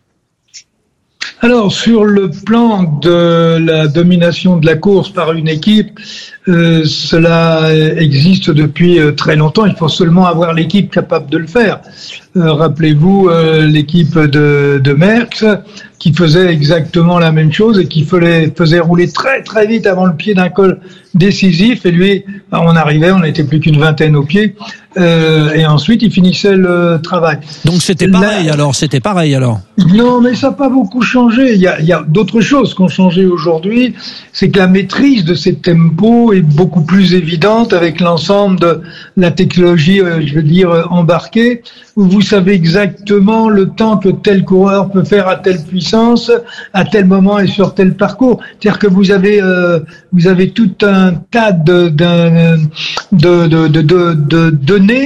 S31: Alors sur le plan de la domination de la course par une équipe, euh, cela existe depuis euh, très longtemps. Il faut seulement avoir l'équipe capable de le faire. Euh, rappelez-vous euh, l'équipe de, de Merckx qui faisait exactement la même chose et qui faisait, faisait rouler très très vite avant le pied d'un col décisif. Et lui, on arrivait, on n'était plus qu'une vingtaine au pied. Euh, et ensuite, il finissait le travail.
S2: Donc c'était pareil Là, alors, c'était pareil alors.
S31: Non, mais ça n'a pas beaucoup changé. Il y a, il y a d'autres choses qui ont changé aujourd'hui. C'est que la maîtrise de ces tempos est beaucoup plus évidente avec l'ensemble de la technologie, euh, je veux dire, euh, embarquée, où vous savez exactement le temps que tel coureur peut faire à telle puissance, à tel moment et sur tel parcours. C'est-à-dire que vous avez, euh, vous avez tout un tas de, de, de, de, de, de, de données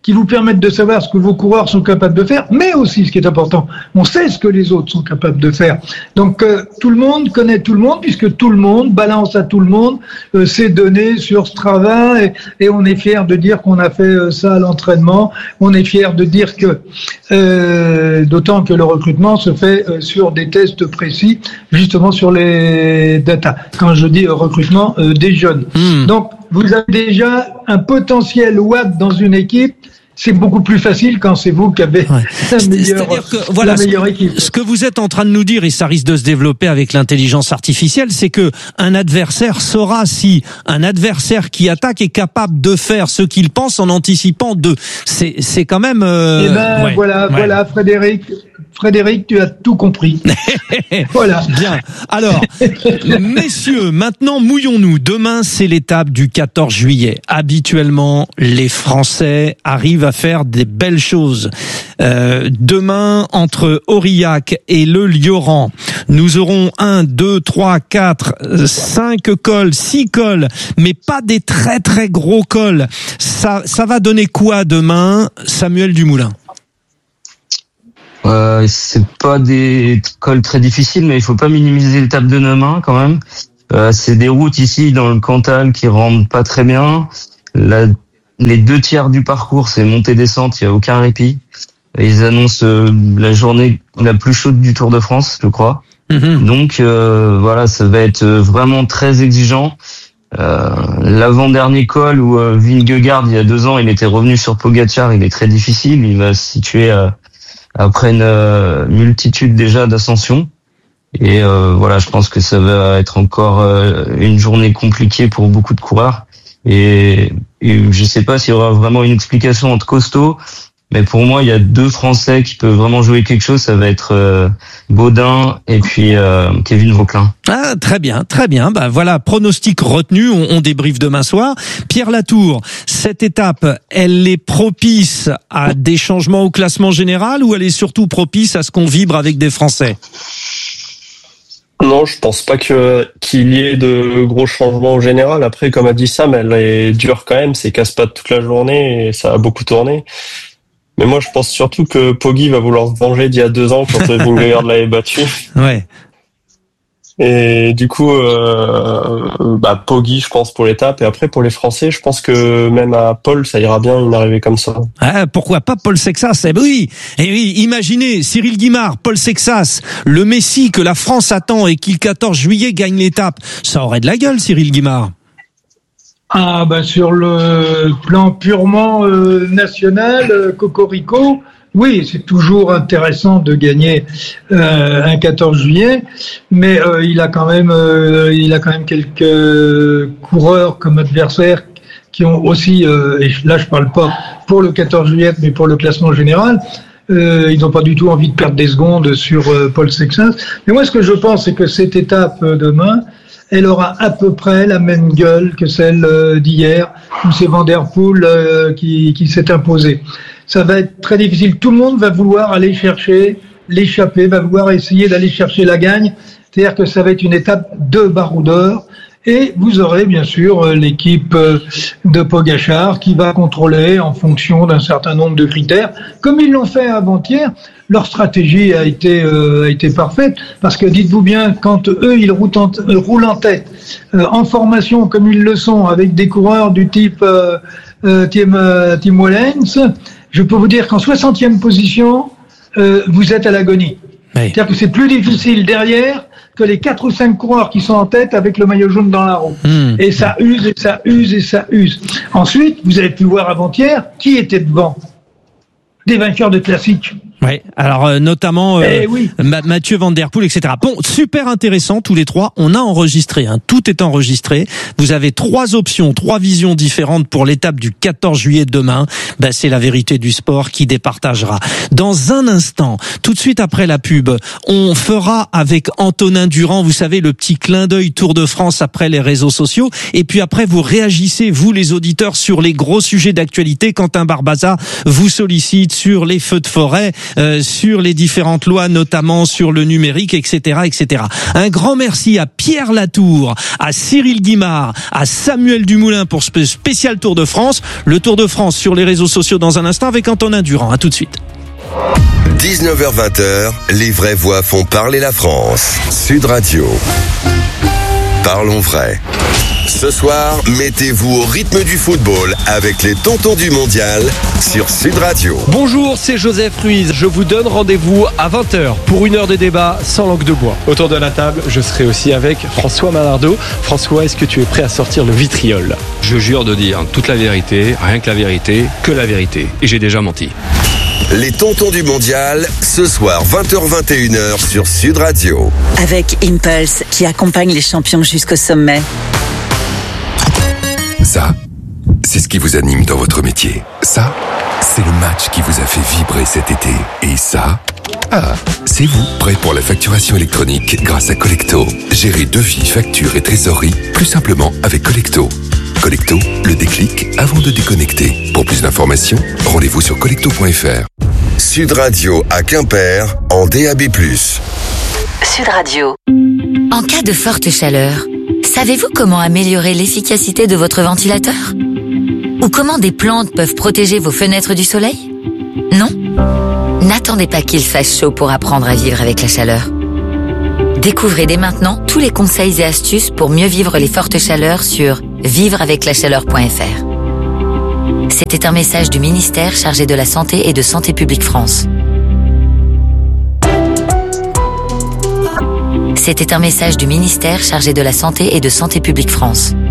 S31: qui vous permettent de savoir ce que vos coureurs sont capables de faire, mais aussi, ce qui est important, on sait ce que les autres sont capables de faire. Donc, euh, tout le monde connaît tout le monde, puisque tout le monde balance à tout le monde euh, ses données sur Strava, et, et on est fier de dire qu'on a fait euh, ça à l'entraînement. On est fier de dire que, euh, d'autant que le recrutement se fait euh, sur des tests précis, justement sur les data. Quand je dis euh, recrutement euh, des jeunes. Mmh. Donc, vous avez déjà un potentiel watt dans une équipe. C'est beaucoup plus facile quand c'est vous qui avez ouais. la, meilleure,
S2: que, voilà,
S31: la meilleure équipe.
S2: Ce que vous êtes en train de nous dire, et ça risque de se développer avec l'intelligence artificielle, c'est que un adversaire saura si un adversaire qui attaque est capable de faire ce qu'il pense en anticipant de. C'est, c'est quand même. Euh,
S31: eh ben ouais, voilà, ouais. voilà, Frédéric. Frédéric, tu as tout compris. Voilà.
S2: Bien. Alors, messieurs, maintenant mouillons-nous. Demain, c'est l'étape du quatorze juillet. Habituellement, les Français arrivent à faire des belles choses. Euh, demain, entre Aurillac et le Lioran, nous aurons un, deux, trois, quatre, cinq cols, six cols, mais pas des très très gros cols. Ça, ça va donner quoi demain, Samuel Dumoulin?
S25: Euh, c'est pas des cols très difficiles, mais il faut pas minimiser l'étape de demain quand même. Euh, c'est des routes ici dans le Cantal qui rendent pas très bien. La, les deux tiers du parcours, c'est montée-descente, il y a aucun répit. Et ils annoncent euh, la journée la plus chaude du Tour de France, je crois. Mmh. Donc euh, voilà, ça va être vraiment très exigeant. Euh, l'avant-dernier col où euh, Vingegaard, il y a deux ans, il était revenu sur Pogacar, il est très difficile. Il va se situer à après une euh, multitude déjà d'ascensions. Et euh, voilà, je pense que ça va être encore euh, une journée compliquée pour beaucoup de coureurs. Et, et je sais pas s'il y aura vraiment une explication entre costauds, mais pour moi, il y a deux Français qui peuvent vraiment jouer quelque chose. Ça va être euh, Baudin et puis euh, Kevin Vauquelin.
S2: Ah, très bien, très bien. Bah voilà, pronostic retenu. On, on débriefe demain soir. Pierre Latour, cette étape, elle est propice à des changements au classement général ou elle est surtout propice à ce qu'on vibre avec des Français?
S1: Non, je pense pas que qu'il y ait de gros changements au général. Après, comme a dit Sam, elle est dure quand même. C'est casse-pattes toute la journée et ça a beaucoup tourné. Mais moi, je pense surtout que Poggi va vouloir se venger d'il y a deux ans quand Vingegaard l'avait battu.
S2: Ouais.
S1: Et du coup, euh, bah Poggi, je pense, pour l'étape. Et après, pour les Français, je pense que même à Paul, ça ira bien une arrivée comme ça.
S2: Ah, pourquoi pas Paul Sexas? Eh oui, eh oui, imaginez Cyril Guimard, Paul Sexas, le Messi que la France attend et qui le quatorze juillet gagne l'étape. Ça aurait de la gueule, Cyril Guimard.
S31: Ah bah sur le plan purement euh, national, euh, Cocorico, oui, c'est toujours intéressant de gagner euh, un quatorze juillet, mais euh, il a quand même, euh, il a quand même quelques coureurs comme adversaires qui ont aussi, euh, et là je parle pas pour le quatorze juillet, mais pour le classement général. Euh, ils n'ont pas du tout envie de perdre des secondes sur euh, Paul Sexas. Mais moi, ce que je pense, c'est que cette étape euh, demain, elle aura à peu près la même gueule que celle euh, d'hier, où c'est Van Der Poel euh, qui, qui s'est imposé. Ça va être très difficile. Tout le monde va vouloir aller chercher l'échappée, va vouloir essayer d'aller chercher la gagne. C'est-à-dire que ça va être une étape de baroudeur. Et vous aurez bien sûr l'équipe de Pogacar qui va contrôler en fonction d'un certain nombre de critères. Comme ils l'ont fait avant-hier, leur stratégie a été euh, a été parfaite. Parce que dites-vous bien, quand eux, ils roulent en, euh, roulent en tête, euh, en formation comme ils le sont, avec des coureurs du type euh, euh, Tim, euh, Tim Wellens, je peux vous dire qu'en soixantième position, euh, vous êtes à l'agonie. Oui. C'est-à-dire que c'est plus difficile derrière que les quatre ou cinq coureurs qui sont en tête avec le maillot jaune dans la roue. Mmh. Et ça use, et ça use, et ça use. Ensuite, vous avez pu voir avant-hier qui était devant. Des vainqueurs de classiques.
S2: Oui, alors euh, notamment euh,
S31: eh oui.
S2: Mathieu Van Der Poel, et cetera. Bon, super intéressant tous les trois. On a enregistré, hein, tout est enregistré. Vous avez trois options, trois visions différentes pour l'étape du quatorze juillet demain. Ben, c'est la vérité du sport qui départagera. Dans un instant, tout de suite après la pub, on fera avec Antonin Durand, vous savez, le petit clin d'œil Tour de France après les réseaux sociaux. Et puis après, vous réagissez, vous les auditeurs, sur les gros sujets d'actualité. Quentin Barbaza vous sollicite sur les feux de forêt. euh, sur les différentes lois, notamment sur le numérique, et cetera, et cetera. Un grand merci à Pierre Latour, à Cyril Guimard, à Samuel Dumoulin pour ce spécial Tour de France. Le Tour de France sur les réseaux sociaux dans un instant avec Antonin Durand. À tout de suite.
S3: dix-neuf heures vingt, les vraies voix font parler la France. Sud Radio. Parlons vrai. Ce soir, mettez-vous au rythme du football avec les tontons du mondial sur Sud Radio.
S4: Bonjour, c'est Joseph Ruiz. Je vous donne rendez-vous à vingt heures pour une heure de débat sans langue de bois. Autour de la table, je serai aussi avec François Malardeau. François, est-ce que tu es prêt à sortir le vitriol ?
S5: Je jure de dire toute la vérité, rien que la vérité, que la vérité. Et j'ai déjà menti.
S3: Les tontons du mondial, ce soir vingt heures vingt et une heures sur Sud Radio.
S19: Avec Impulse qui accompagne les champions jusqu'au sommet.
S6: Ça, c'est ce qui vous anime dans votre métier. Ça, c'est le match qui vous a fait vibrer cet été. Et ça, ah, c'est vous, prêt pour la facturation électronique grâce à Collecto. Gérez devis, factures et trésorerie plus simplement avec Collecto. Collecto, le déclic avant de déconnecter. Pour plus d'informations, rendez-vous sur collecto point f r.
S3: Sud Radio à Quimper en D A B plus.
S19: Sud Radio.
S15: En cas de forte chaleur, savez-vous comment améliorer l'efficacité de votre ventilateur ? Ou comment des plantes peuvent protéger vos fenêtres du soleil ? Non ? N'attendez pas qu'il fasse chaud pour apprendre à vivre avec la chaleur. Découvrez dès maintenant tous les conseils et astuces pour mieux vivre les fortes chaleurs sur vivre avec la chaleur point f r. C'était un message du ministère chargé de la Santé et de Santé publique France. C'était un message du ministère chargé de la Santé et de Santé publique France.